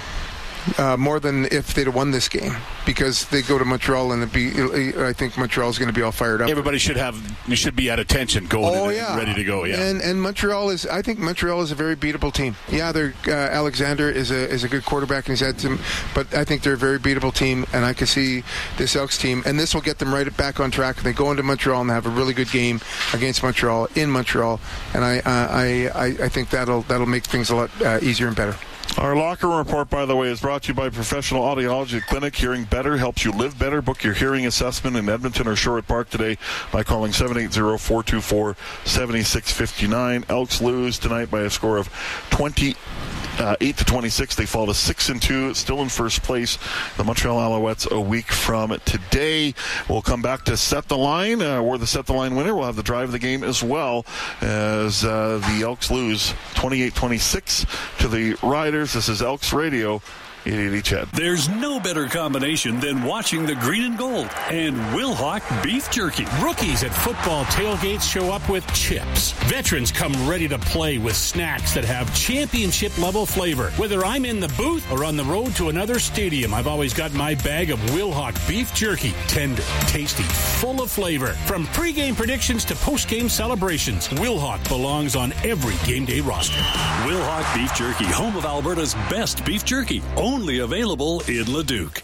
Uh, more than if they'd have won this game, because they go to Montreal and it'd be, I think Montreal's going to be all fired up. Everybody should have, you should be at attention, going oh, in yeah. and ready to go. Yeah, and and Montreal is, I think Montreal is a very beatable team. Yeah, they're uh, Alexander is a is a good quarterback and he's had some, but I think they're a very beatable team, and I can see this Elks team, and this will get them right back on track. They go into Montreal and have a really good game against Montreal in Montreal, and I uh, I, I I think that'll that'll make things a lot uh, easier and better. Our locker room report, by the way, is brought to you by Professional Audiology Clinic. Hearing better helps you live better. Book your hearing assessment in Edmonton or Sherwood Park today by calling seven eight zero, four two four, seven six five nine. Elks lose tonight by a score of twenty. Uh, eight to twenty-six, they fall to six and two, still in first place. The Montreal Alouettes a week from today. We'll come back to Set the Line. Uh, we're the Set the Line winner. We'll have the drive of the game as well, as uh, the Elks lose twenty-eight twenty-six to the Riders. This is Elks Radio. eight eighty C H E D. There's no better combination than watching the green and gold and Wilhauk beef jerky. Rookies at football tailgates show up with chips. Veterans come ready to play with snacks that have championship-level flavor. Whether I'm in the booth or on the road to another stadium, I've always got my bag of Wilhauk beef jerky. Tender, tasty, full of flavor. From pregame predictions to postgame celebrations, Wilhauk belongs on every game day roster. Wilhauk beef jerky, home of Alberta's best beef jerky. Only available in Leduc.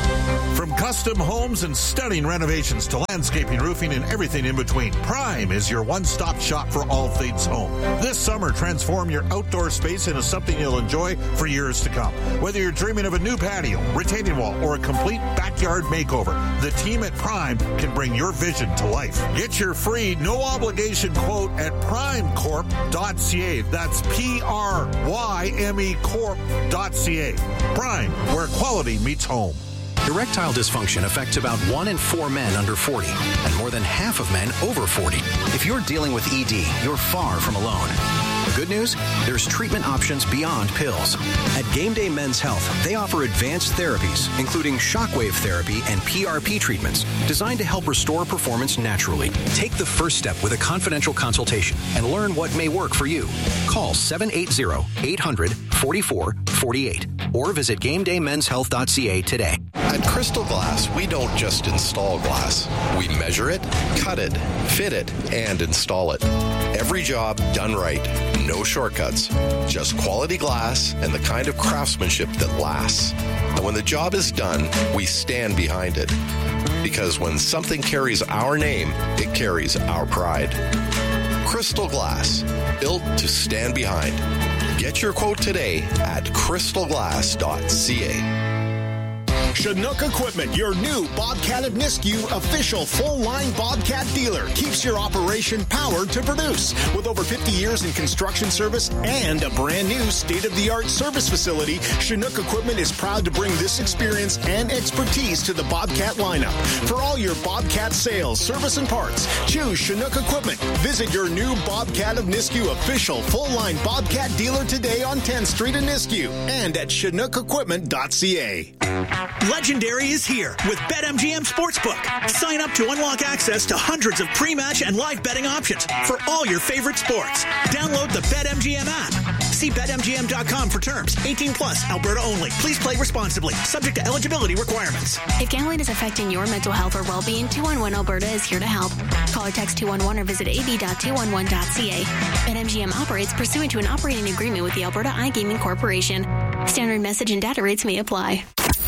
From custom homes and stunning renovations to landscaping, roofing, and everything in between, Prime is your one-stop shop for all things home. This summer, transform your outdoor space into something you'll enjoy for years to come. Whether you're dreaming of a new patio, retaining wall, or a complete backyard makeover, the team at Prime can bring your vision to life. Get your free, no-obligation quote at prime corp dot c a. That's P R Y M E corp dot c a. Prime, where quality meets home. Erectile dysfunction affects about one in four men under forty and more than half of men over forty. If you're dealing with E D, you're far from alone. The good news? There's treatment options beyond pills. At Game Day Men's Health, they offer advanced therapies, including shockwave therapy and P R P treatments, designed to help restore performance naturally. Take the first step with a confidential consultation and learn what may work for you. Call seven eight zero, eight hundred, forty-four forty-eight or visit game day men's health dot c a today. At Crystal Glass, we don't just install glass. We measure it, cut it, fit it, and install it. Every job done right. No shortcuts. Just quality glass and the kind of craftsmanship that lasts. And when the job is done, we stand behind it. Because when something carries our name, it carries our pride. Crystal Glass, built to stand behind. Get your quote today at crystal glass dot c a. Chinook Equipment, your new Bobcat of Nisku official full-line Bobcat dealer, keeps your operation powered to produce. With over fifty years in construction service and a brand new state-of-the-art service facility, Chinook Equipment is proud to bring this experience and expertise to the Bobcat lineup. For all your Bobcat sales, service, and parts, choose Chinook Equipment. Visit your new Bobcat of Nisku official full-line Bobcat dealer today on tenth Street in Nisku and at chinook equipment dot c a. Legendary is here with BetMGM Sportsbook. Sign up to unlock access to hundreds of pre-match and live betting options for all your favorite sports. Download the BetMGM app. See bet M G M dot com for terms. eighteen plus, Alberta only. Please play responsibly. Subject to eligibility requirements. If gambling is affecting your mental health or well-being, two one one Alberta is here to help. Call or text two one one or visit a b dot two one one dot c a. BetMGM operates pursuant to an operating agreement with the Alberta iGaming Corporation. Standard message and data rates may apply.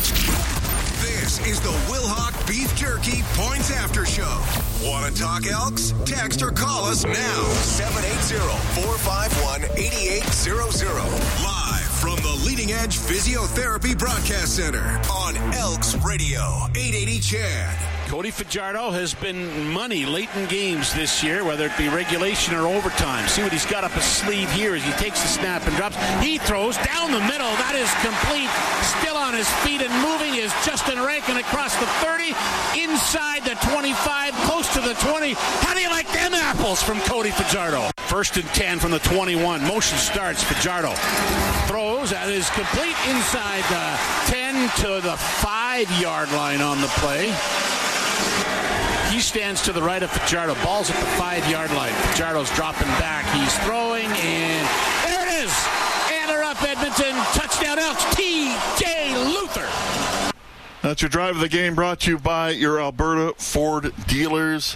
This is the Wilhauk Beef Jerky Points After Show. Want to talk Elks? Text or call us now. seven eight zero, four five one, eight eight zero zero. Live from the Leading Edge Physiotherapy Broadcast Center on Elks Radio, eight eighty C H E D. Cody Fajardo has been money late in games this year, whether it be regulation or overtime. See what he's got up his sleeve here as he takes the snap and drops. He throws down the middle. That is complete. Still on his feet and moving is Justin Rankin across the thirty, inside the twenty-five, close to the twenty. How do you like them apples from Cody Fajardo? First and ten from the twenty-one. Motion starts. Fajardo throws. That is complete inside the ten to the five-yard line on the play. He stands to the right of Fajardo. Ball's at the five-yard line. Fajardo's dropping back. He's throwing, and there it is. And they're up, Edmonton. Touchdown Elks. T J Luther. That's your drive of the game, brought to you by your Alberta Ford dealers.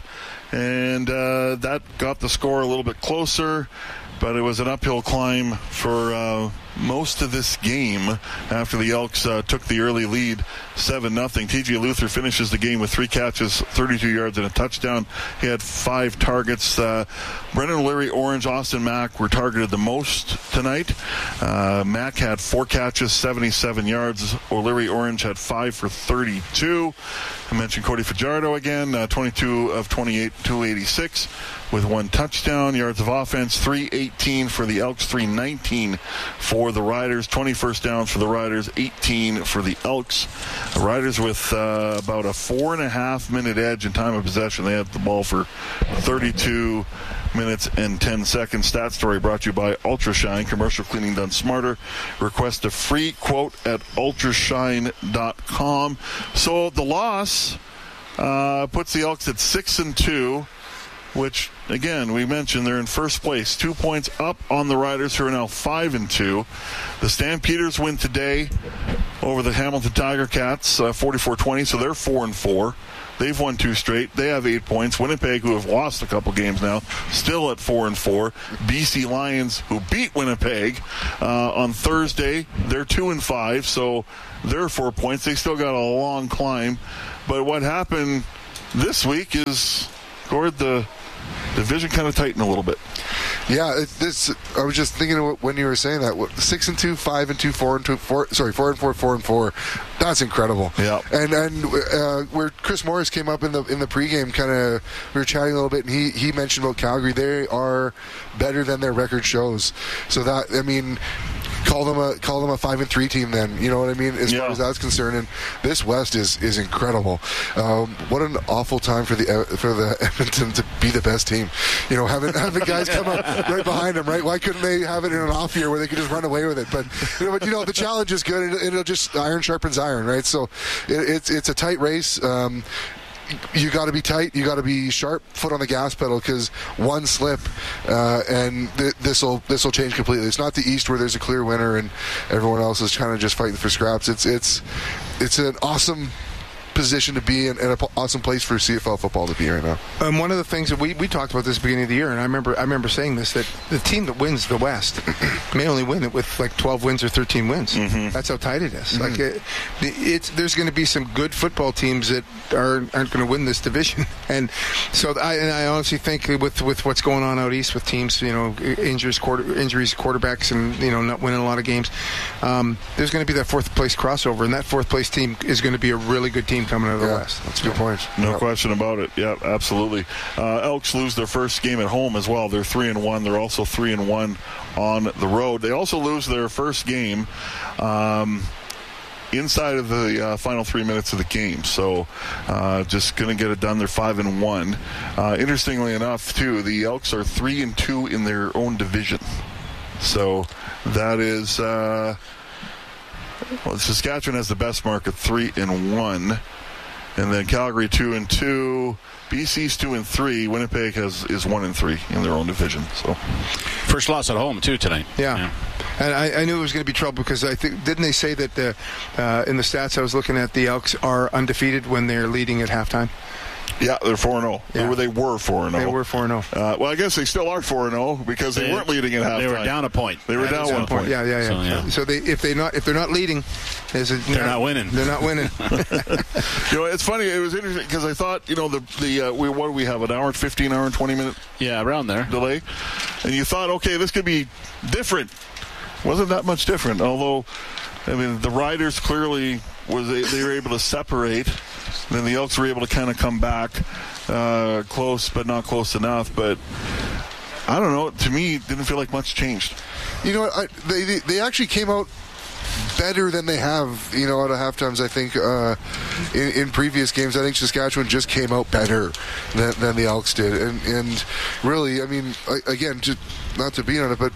And uh, that got the score a little bit closer, but it was an uphill climb for uh, most of this game after the Elks uh, took the early lead, seven nothing. T J Luther finishes the game with three catches, thirty-two yards, and a touchdown. He had five targets. Uh, Brendan O'Leary, Orange, Austin Mack were targeted the most tonight. Uh, Mack had four catches, seventy-seven yards. O'Leary, Orange had five for thirty-two. I mentioned Cody Fajardo again, uh, twenty-two of twenty-eight, two eighty-six with one touchdown. Yards of offense, three eighteen for the Elks, three nineteen for the Riders. twenty first downs for the Riders, eighteen for the Elks. The Riders with uh, about a four and a half minute edge in time of possession. They had the ball for thirty-two minutes and ten seconds. Stat Story brought to you by Ultrashine. Commercial cleaning done smarter. Request a free quote at ultrashine dot com. So the loss uh, puts the Elks at six and two, which again we mentioned they're in first place, two points up on the Riders, who are now five and two. The Stampeders win today over the Hamilton Tiger Cats, uh, forty-four twenty. So they're four and four. They've won two straight. They have eight points. Winnipeg, who have lost a couple games now, still at four and four. B C Lions, who beat Winnipeg uh, on Thursday, they're two and five. So they're four points. They still got a long climb. But what happened this week is, Gord, the division kind of tightened a little bit. Yeah, it, this. I was just thinking of when you were saying that. What, six and two, five and two, four and two, four. Sorry, four and four, four and four. That's incredible. Yeah. And and uh, where Chris Morris came up in the in the pregame, kind of we were chatting a little bit, and he he mentioned about Calgary. They are better than their record shows. So that I mean. Call them a call them a five and three team. Then you know what I mean as yeah. far as that's concerned. And this West is is incredible. Um, what an awful time for the for the Edmonton to be the best team. You know, having having guys come up right behind them. Right? Why couldn't they have it in an off year where they could just run away with it? But you know, but, you know the challenge is good. It'll, it'll just iron sharpens iron. Right? So it, it's it's a tight race. Um, You got to be tight. You got to be sharp, foot on the gas pedal, because one slip uh, and th- this will this will change completely. It's not the East where there's a clear winner and everyone else is kind of just fighting for scraps. It's it's it's an awesome position to be in and an awesome place for C F L football to be right now. And one of the things that we, we talked about this at the beginning of the year, and I remember I remember saying this, that the team that wins the West may only win it with like twelve wins or thirteen wins. Mm-hmm. That's how tight it is. Mm-hmm. Like it, it's there's going to be some good football teams that are, aren't going to win this division, and so I and I honestly think with with what's going on out east with teams, you know, injuries, quarter injuries, quarterbacks, and you know not winning a lot of games, um, there's going to be that fourth place crossover, and that fourth place team is going to be a really good team coming out of the yeah, West. That's a good point. No yeah. question about it. Yeah, absolutely. Uh, Elks lose their first game at home as well. They're three and one. They're also three and one on the road. They also lose their first game um, inside of the uh, final three minutes of the game. So uh, just going to get it done. They're five and one. Uh, interestingly enough, too, the Elks are three and two in their own division. So that is. Uh, Well, Saskatchewan has the best mark at three and one, and then Calgary two and two. B C's two and three. Winnipeg has is one and three in their own division. So, first loss at home too tonight. Yeah, yeah. And I, I knew it was going to be trouble because I think didn't they say that the, uh, in the stats I was looking at, the Elks are undefeated when they're leading at halftime. Yeah, they're four and oh. Yeah. They were four and oh. They were four and oh. Uh, well, I guess they still are four and oh because they, they weren't leading at halftime. They were down a point. They were that down one point. point. Yeah, yeah, yeah. So, yeah. so they if they not if they're not leading, there's a, they're not winning. They're not winning. You know, it's funny. It was interesting because I thought, you know, the the uh, we what do we have, an hour and fifteen, hour and twenty minute yeah around there delay, and you thought, okay, this could be different. Wasn't that much different? Although, I mean, the Riders clearly was they, they were able to separate. Then the Elks were able to kind of come back uh, close, but not close enough. But I don't know. To me, it didn't feel like much changed. You know what? I, they they actually came out better than they have, you know, at a half times. I think uh, in, in previous games, I think Saskatchewan just came out better than, than the Elks did. And, and really, I mean, again, just not to beat on it, but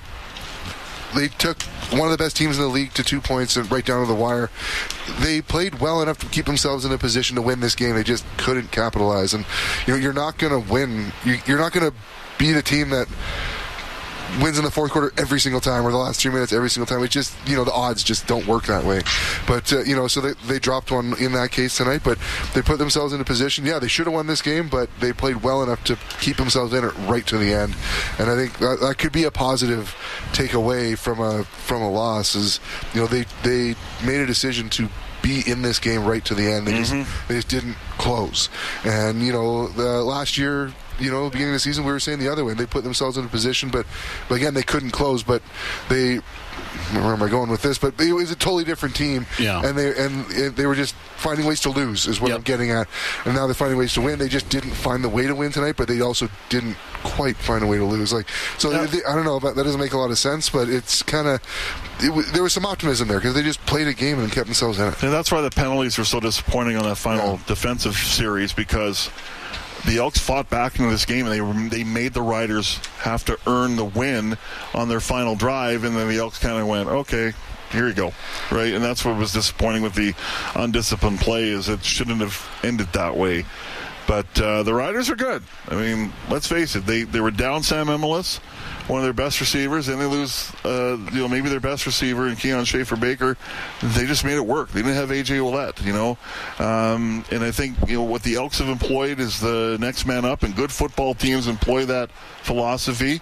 they took one of the best teams in the league to two points and right down to the wire. They played well enough to keep themselves in a position to win this game. They just couldn't capitalize. And you know, you're not going to win. You're not going to beat a team that wins in the fourth quarter every single time, or the last three minutes every single time. It just, you know, the odds just don't work that way. But, uh, you know, so they, they dropped one in that case tonight, but they put themselves in a position. Yeah, they should have won this game, but they played well enough to keep themselves in it right to the end. And I think that, that could be a positive takeaway from a from a loss is, you know, they, they made a decision to be in this game right to the end. They, mm-hmm. just, they just didn't close. And, you know, the last year, you know, beginning of the season, we were saying the other way. They put themselves in a position, but, but again, they couldn't close. But they, where am I going with this? But it was a totally different team, yeah. and they and they were just finding ways to lose, is what yep. I'm getting at. And now they're finding ways to win. They just didn't find the way to win tonight, but they also didn't quite find a way to lose. Like, so yeah. they, I don't know. That doesn't make a lot of sense, but it's kind of it, there was some optimism there because they just played a game and kept themselves in it. And that's why the penalties were so disappointing on that final yeah. defensive series, because the Elks fought back into this game, and they were, they made the Riders have to earn the win on their final drive, and then the Elks kind of went, okay, here you go, right? And that's what was disappointing with the undisciplined play, is it shouldn't have ended that way. But uh, the Riders are good. I mean, let's face it, they, they were down Sam Emelis, one of their best receivers, and they lose, uh, you know, maybe their best receiver in Keon Schaefer-Baker. They just made it work. They didn't have A J Ouellette, you know. Um, and I think, you know, what the Elks have employed is the next man up, and good football teams employ that philosophy,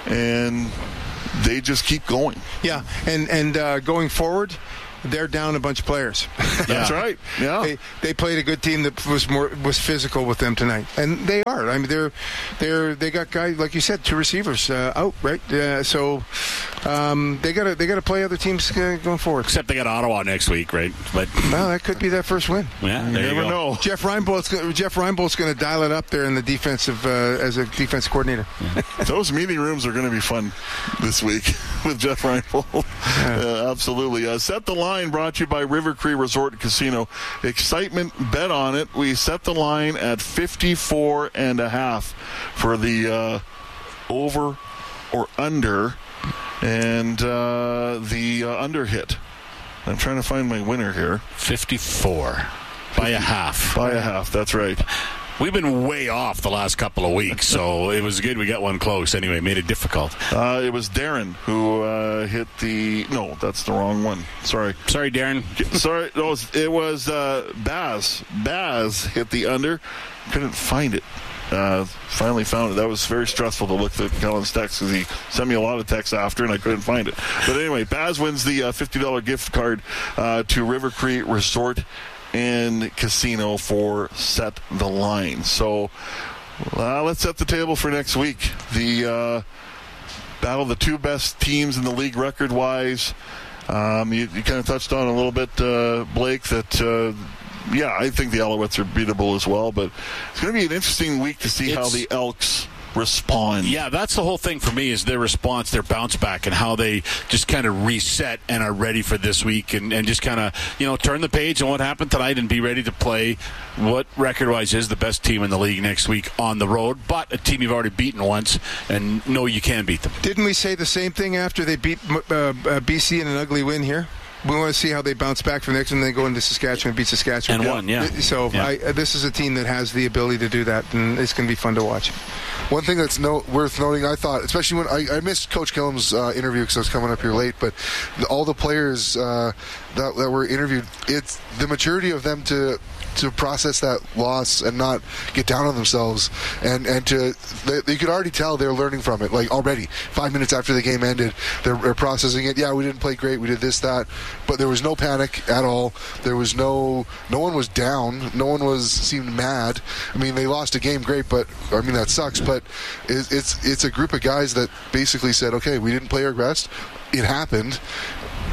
and they just keep going. Yeah, and, and uh, going forward, they're down a bunch of players. That's right. Yeah, they, they played a good team that was more was physical with them tonight, and they are. I mean, they're they're they got guys like you said, two receivers uh, out, right? Uh, so um, they got to they got to play other teams uh, going forward. Except they got Ottawa next week, right? But well, that could be their first win. Yeah, you there never you go. know. Jeff Reinbold's Jeff Reinbold's going to dial it up there in the defensive uh, as a defense coordinator. Those meeting rooms are going to be fun this week with Jeff Reinbold. Yeah. Uh, absolutely. Uh, set the line. Brought to you by River Cree Resort and Casino. Excitement, bet on it. We set the line at fifty-four and a half for the uh, over or under, and uh, the uh, under hit. I'm trying to find my winner here. fifty-four by a half. By a half, that's right. We've been way off the last couple of weeks, so it was good we got one close. Anyway, made it difficult. Uh, it was Darren who uh, hit the... No, that's the wrong one. Sorry. Sorry, Darren. Sorry, no, it was, it was uh, Baz. Baz hit the under. Couldn't find it. Uh, finally found it. That was very stressful to look at Kellen's text because he sent me a lot of texts after and I couldn't find it. But anyway, Baz wins the uh, fifty dollars gift card uh, to River Cree Resort and Casino for Set the Line. So uh, let's set the table for next week. The uh, battle of the two best teams in the league record-wise. Um, you, you kind of touched on a little bit, uh, Blake, that, uh, yeah, I think the Alouettes are beatable as well, but it's going to be an interesting week to see it's, how the Elks respond. Yeah, that's the whole thing for me, is their response, their bounce back, and how they just kind of reset and are ready for this week, and, and just kind of, you know, turn the page on what happened tonight and be ready to play what record-wise is the best team in the league next week on the road, but a team you've already beaten once and know you can beat them. Didn't we say the same thing after they beat uh, uh, B C in an ugly win here? We want to see how they bounce back from next, and then go into Saskatchewan and beat Saskatchewan. And won, yeah. So yeah. I, uh, this is a team that has the ability to do that, and it's going to be fun to watch. One thing that's no, worth noting, I thought, especially when I, I missed Coach Killam's uh, interview because I was coming up here late, but the, all the players uh, that, that were interviewed, it's the maturity of them to to process that loss and not get down on themselves, and and to they, you could already tell they're learning from it. Like already five minutes after the game ended, they're, they're processing it. Yeah, we didn't play great, we did this, that, but there was no panic at all. There was no no one was down, no one was seemed mad. I mean, they lost a game, great, but I mean that sucks, but it, it's it's a group of guys that basically said, okay, we didn't play our best, it happened,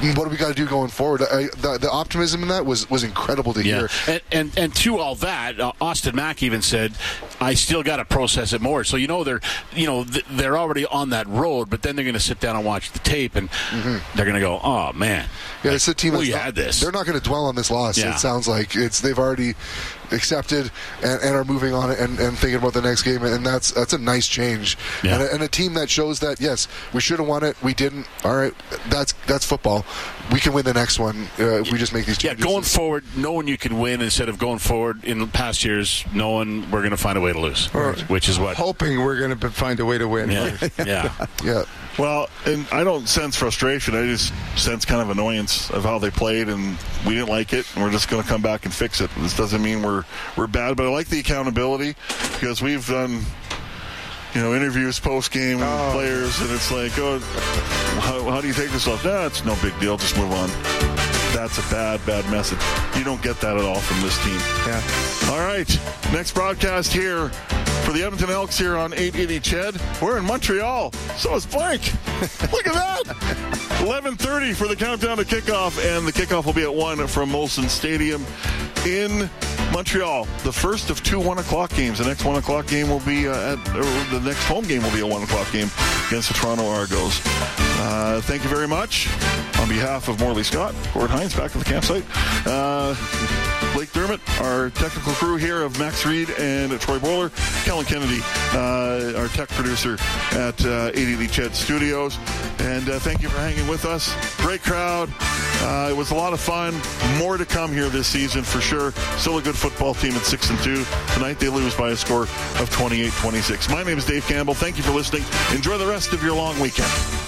what do we got to do going forward? I, the, the optimism in that was, was incredible to yeah. hear. And, and and to all that, uh, Austin Mack even said, "I still got to process it more." So you know they're you know th- they're already on that road, but then they're going to sit down and watch the tape, and mm-hmm. they're going to go, "Oh man, yeah, it's a team we that's had not, this." They're not going to dwell on this loss. Yeah. It sounds like it's they've already accepted and, and are moving on and, and thinking about the next game, and that's that's a nice change. Yeah. And, a, and a team that shows that yes, we should have won it, we didn't. All right, that's that's football. We can win the next one uh, if we just make these changes. Yeah, going forward, knowing you can win instead of going forward in past years, knowing we're going to find a way to lose, or which is what hoping we're going to find a way to win. Yeah, yeah, yeah. Well, and I don't sense frustration. I just sense kind of annoyance of how they played, and we didn't like it, and we're just going to come back and fix it. This doesn't mean we're we're bad, but I like the accountability because we've done, you know, interviews post-game with oh. players, and it's like, oh, how, how do you take this off? Nah, it's no big deal. Just move on. That's a bad, bad message. You don't get that at all from this team. Yeah. All right. Next broadcast here for the Edmonton Elks here on eight eighty C H E D. We're in Montreal. So is Blake. Look at that. eleven thirty for the countdown to kickoff, and the kickoff will be at one from Molson Stadium in Montreal. The first of two one o'clock games. The next one o'clock game will be uh, at, or the next home game will be a one o'clock game against the Toronto Argos. Uh, thank you very much. On behalf of Morley Scott, Gord Hines back at the campsite. Uh, Blake Dermott, our technical crew here of Max Reed and Troy Bowler. Kellen Kennedy, uh, our tech producer at uh, eight eighty C H E D Studios. And uh, thank you for hanging with us. Great crowd. Uh, it was a lot of fun. More to come here this season for sure. Still a good football team at six and two. Tonight they lose by a score of twenty-eight twenty-six. My name is Dave Campbell. Thank you for listening. Enjoy the rest of your long weekend.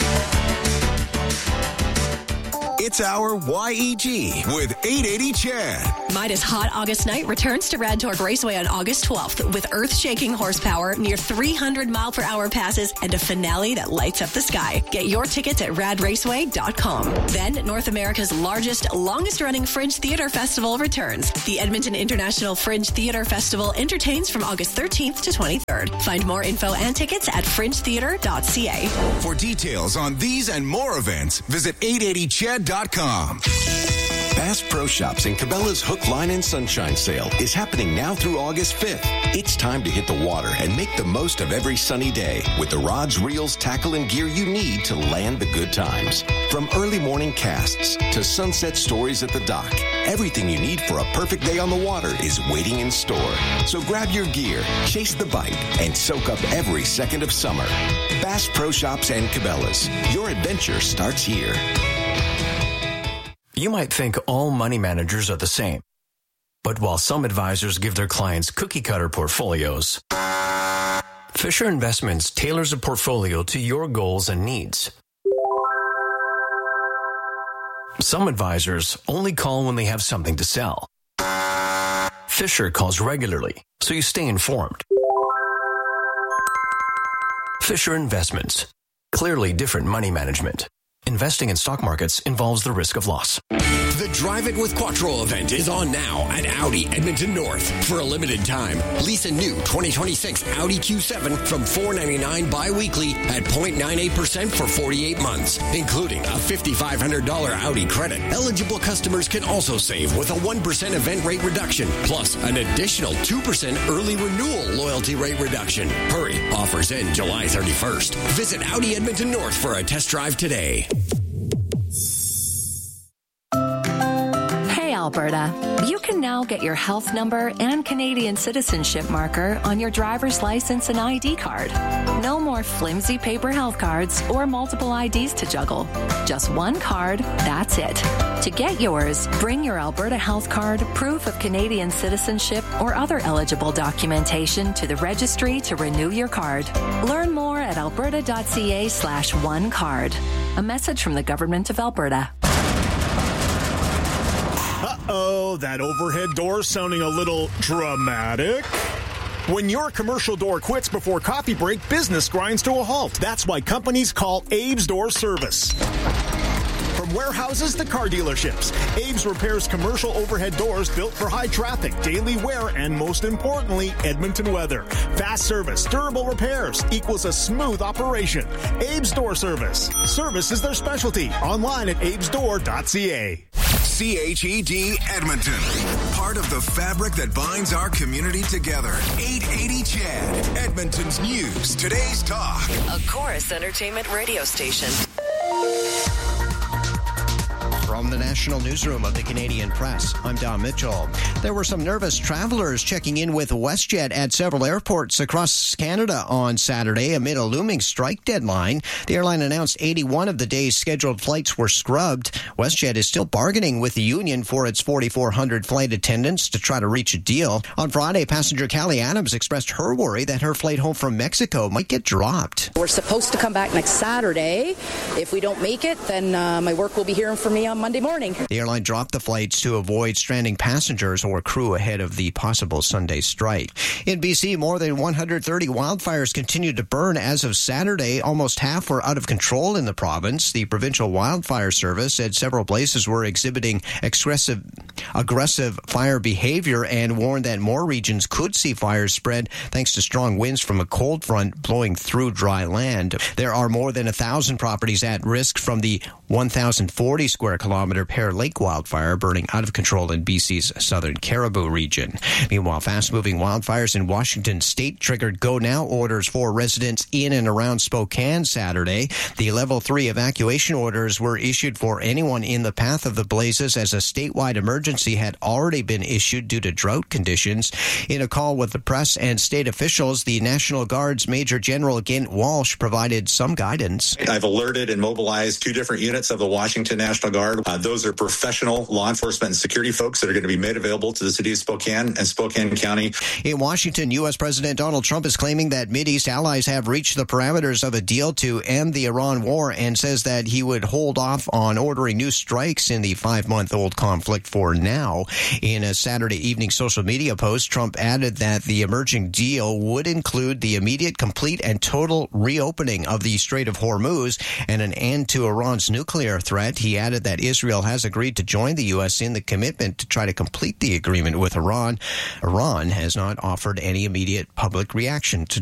It's our Y E G with eight eighty C H E D. Midas Hot August Night returns to Radtork Raceway on August twelfth with earth-shaking horsepower, near three hundred mile per hour passes, and a finale that lights up the sky. Get your tickets at rad raceway dot com. Then, North America's largest, longest-running Fringe Theater Festival returns. The Edmonton International Fringe Theater Festival entertains from August thirteenth to twenty-third. Find more info and tickets at fringe theater dot c a. For details on these and more events, visit eight eighty C H E D dot com. Bass Pro Shops and Cabela's Hook, Line, and Sunshine Sale is happening now through August fifth. It's time to hit the water and make the most of every sunny day with the rods, reels, tackle, and gear you need to land the good times. From early morning casts to sunset stories at the dock, everything you need for a perfect day on the water is waiting in store. So grab your gear, chase the bite, and soak up every second of summer. Bass Pro Shops and Cabela's. Your adventure starts here. You might think all money managers are the same. But while some advisors give their clients cookie-cutter portfolios, Fisher Investments tailors a portfolio to your goals and needs. Some advisors only call when they have something to sell. Fisher calls regularly, so you stay informed. Fisher Investments. Clearly different money management. Investing in stock markets involves the risk of loss. The Drive It with Quattro event is on now at Audi Edmonton North. For a limited time, lease a new twenty twenty-six Audi Q seven from four ninety-nine bi-weekly at zero point nine eight percent for forty-eight months, including a five thousand five hundred dollars Audi credit. Eligible customers can also save with a one percent event rate reduction, plus an additional two percent early renewal loyalty rate reduction. Hurry, offers end July thirty-first. Visit Audi Edmonton North for a test drive today. Alberta, you can now get your health number and Canadian citizenship marker on your driver's license and I D card. No more flimsy paper health cards or multiple I Ds to juggle. Just one card, that's it. To get yours, bring your Alberta health card, proof of Canadian citizenship, or other eligible documentation to the registry to renew your card. Learn more at alberta.ca slash one card. A message from the Government of Alberta. Uh-oh, that overhead door sounding a little dramatic. When your commercial door quits before coffee break, business grinds to a halt. That's why companies call Abe's Door Service. From warehouses to car dealerships, Abe's repairs commercial overhead doors built for high traffic, daily wear, and most importantly, Edmonton weather. Fast service, durable repairs equals a smooth operation. Abe's Door Service. Service is their specialty. Online at abes door dot c a. C H E D Edmonton. Part of the fabric that binds our community together. eight eighty C H E D. Edmonton's news. Today's talk. A Chorus Entertainment radio station. From the National Newsroom of the Canadian Press, I'm Don Mitchell. There were some nervous travelers checking in with WestJet at several airports across Canada on Saturday amid a looming strike deadline. The airline announced eighty-one of the day's scheduled flights were scrubbed. WestJet is still bargaining with the union for its forty-four hundred flight attendants to try to reach a deal. On Friday, passenger Callie Adams expressed her worry that her flight home from Mexico might get dropped. We're supposed to come back next Saturday. If we don't make it, then uh, my work will be hearing from me on Monday morning. The airline dropped the flights to avoid stranding passengers or crew ahead of the possible Sunday strike. In B C, more than one hundred thirty wildfires continued to burn as of Saturday. Almost half were out of control in the province. The Provincial Wildfire Service said several places were exhibiting aggressive, aggressive fire behavior and warned that more regions could see fires spread thanks to strong winds from a cold front blowing through dry land. There are more than one thousand properties at risk from the one thousand forty square kilometer Pear Lake wildfire burning out of control in B C's southern Caribou region. Meanwhile, fast-moving wildfires in Washington state triggered go-now orders for residents in and around Spokane Saturday. The level three evacuation orders were issued for anyone in the path of the blazes as a statewide emergency had already been issued due to drought conditions. In a call with the press and state officials, the National Guard's Major General Gint Walsh provided some guidance. I've alerted and mobilized two different units of the Washington National Guard. Uh, those are professional law enforcement and security folks that are going to be made available to the city of Spokane and Spokane County. In Washington, U S. President Donald Trump is claiming that Mideast allies have reached the parameters of a deal to end the Iran war and says that he would hold off on ordering new strikes in the five-month-old conflict for now. In a Saturday evening social media post, Trump added that the emerging deal would include the immediate, complete, and total reopening of the Strait of Hormuz and an end to Iran's nuclear threat. He added that Israel has agreed to join the U S in the commitment to try to complete the agreement with Iran. Iran has not offered any immediate public reaction to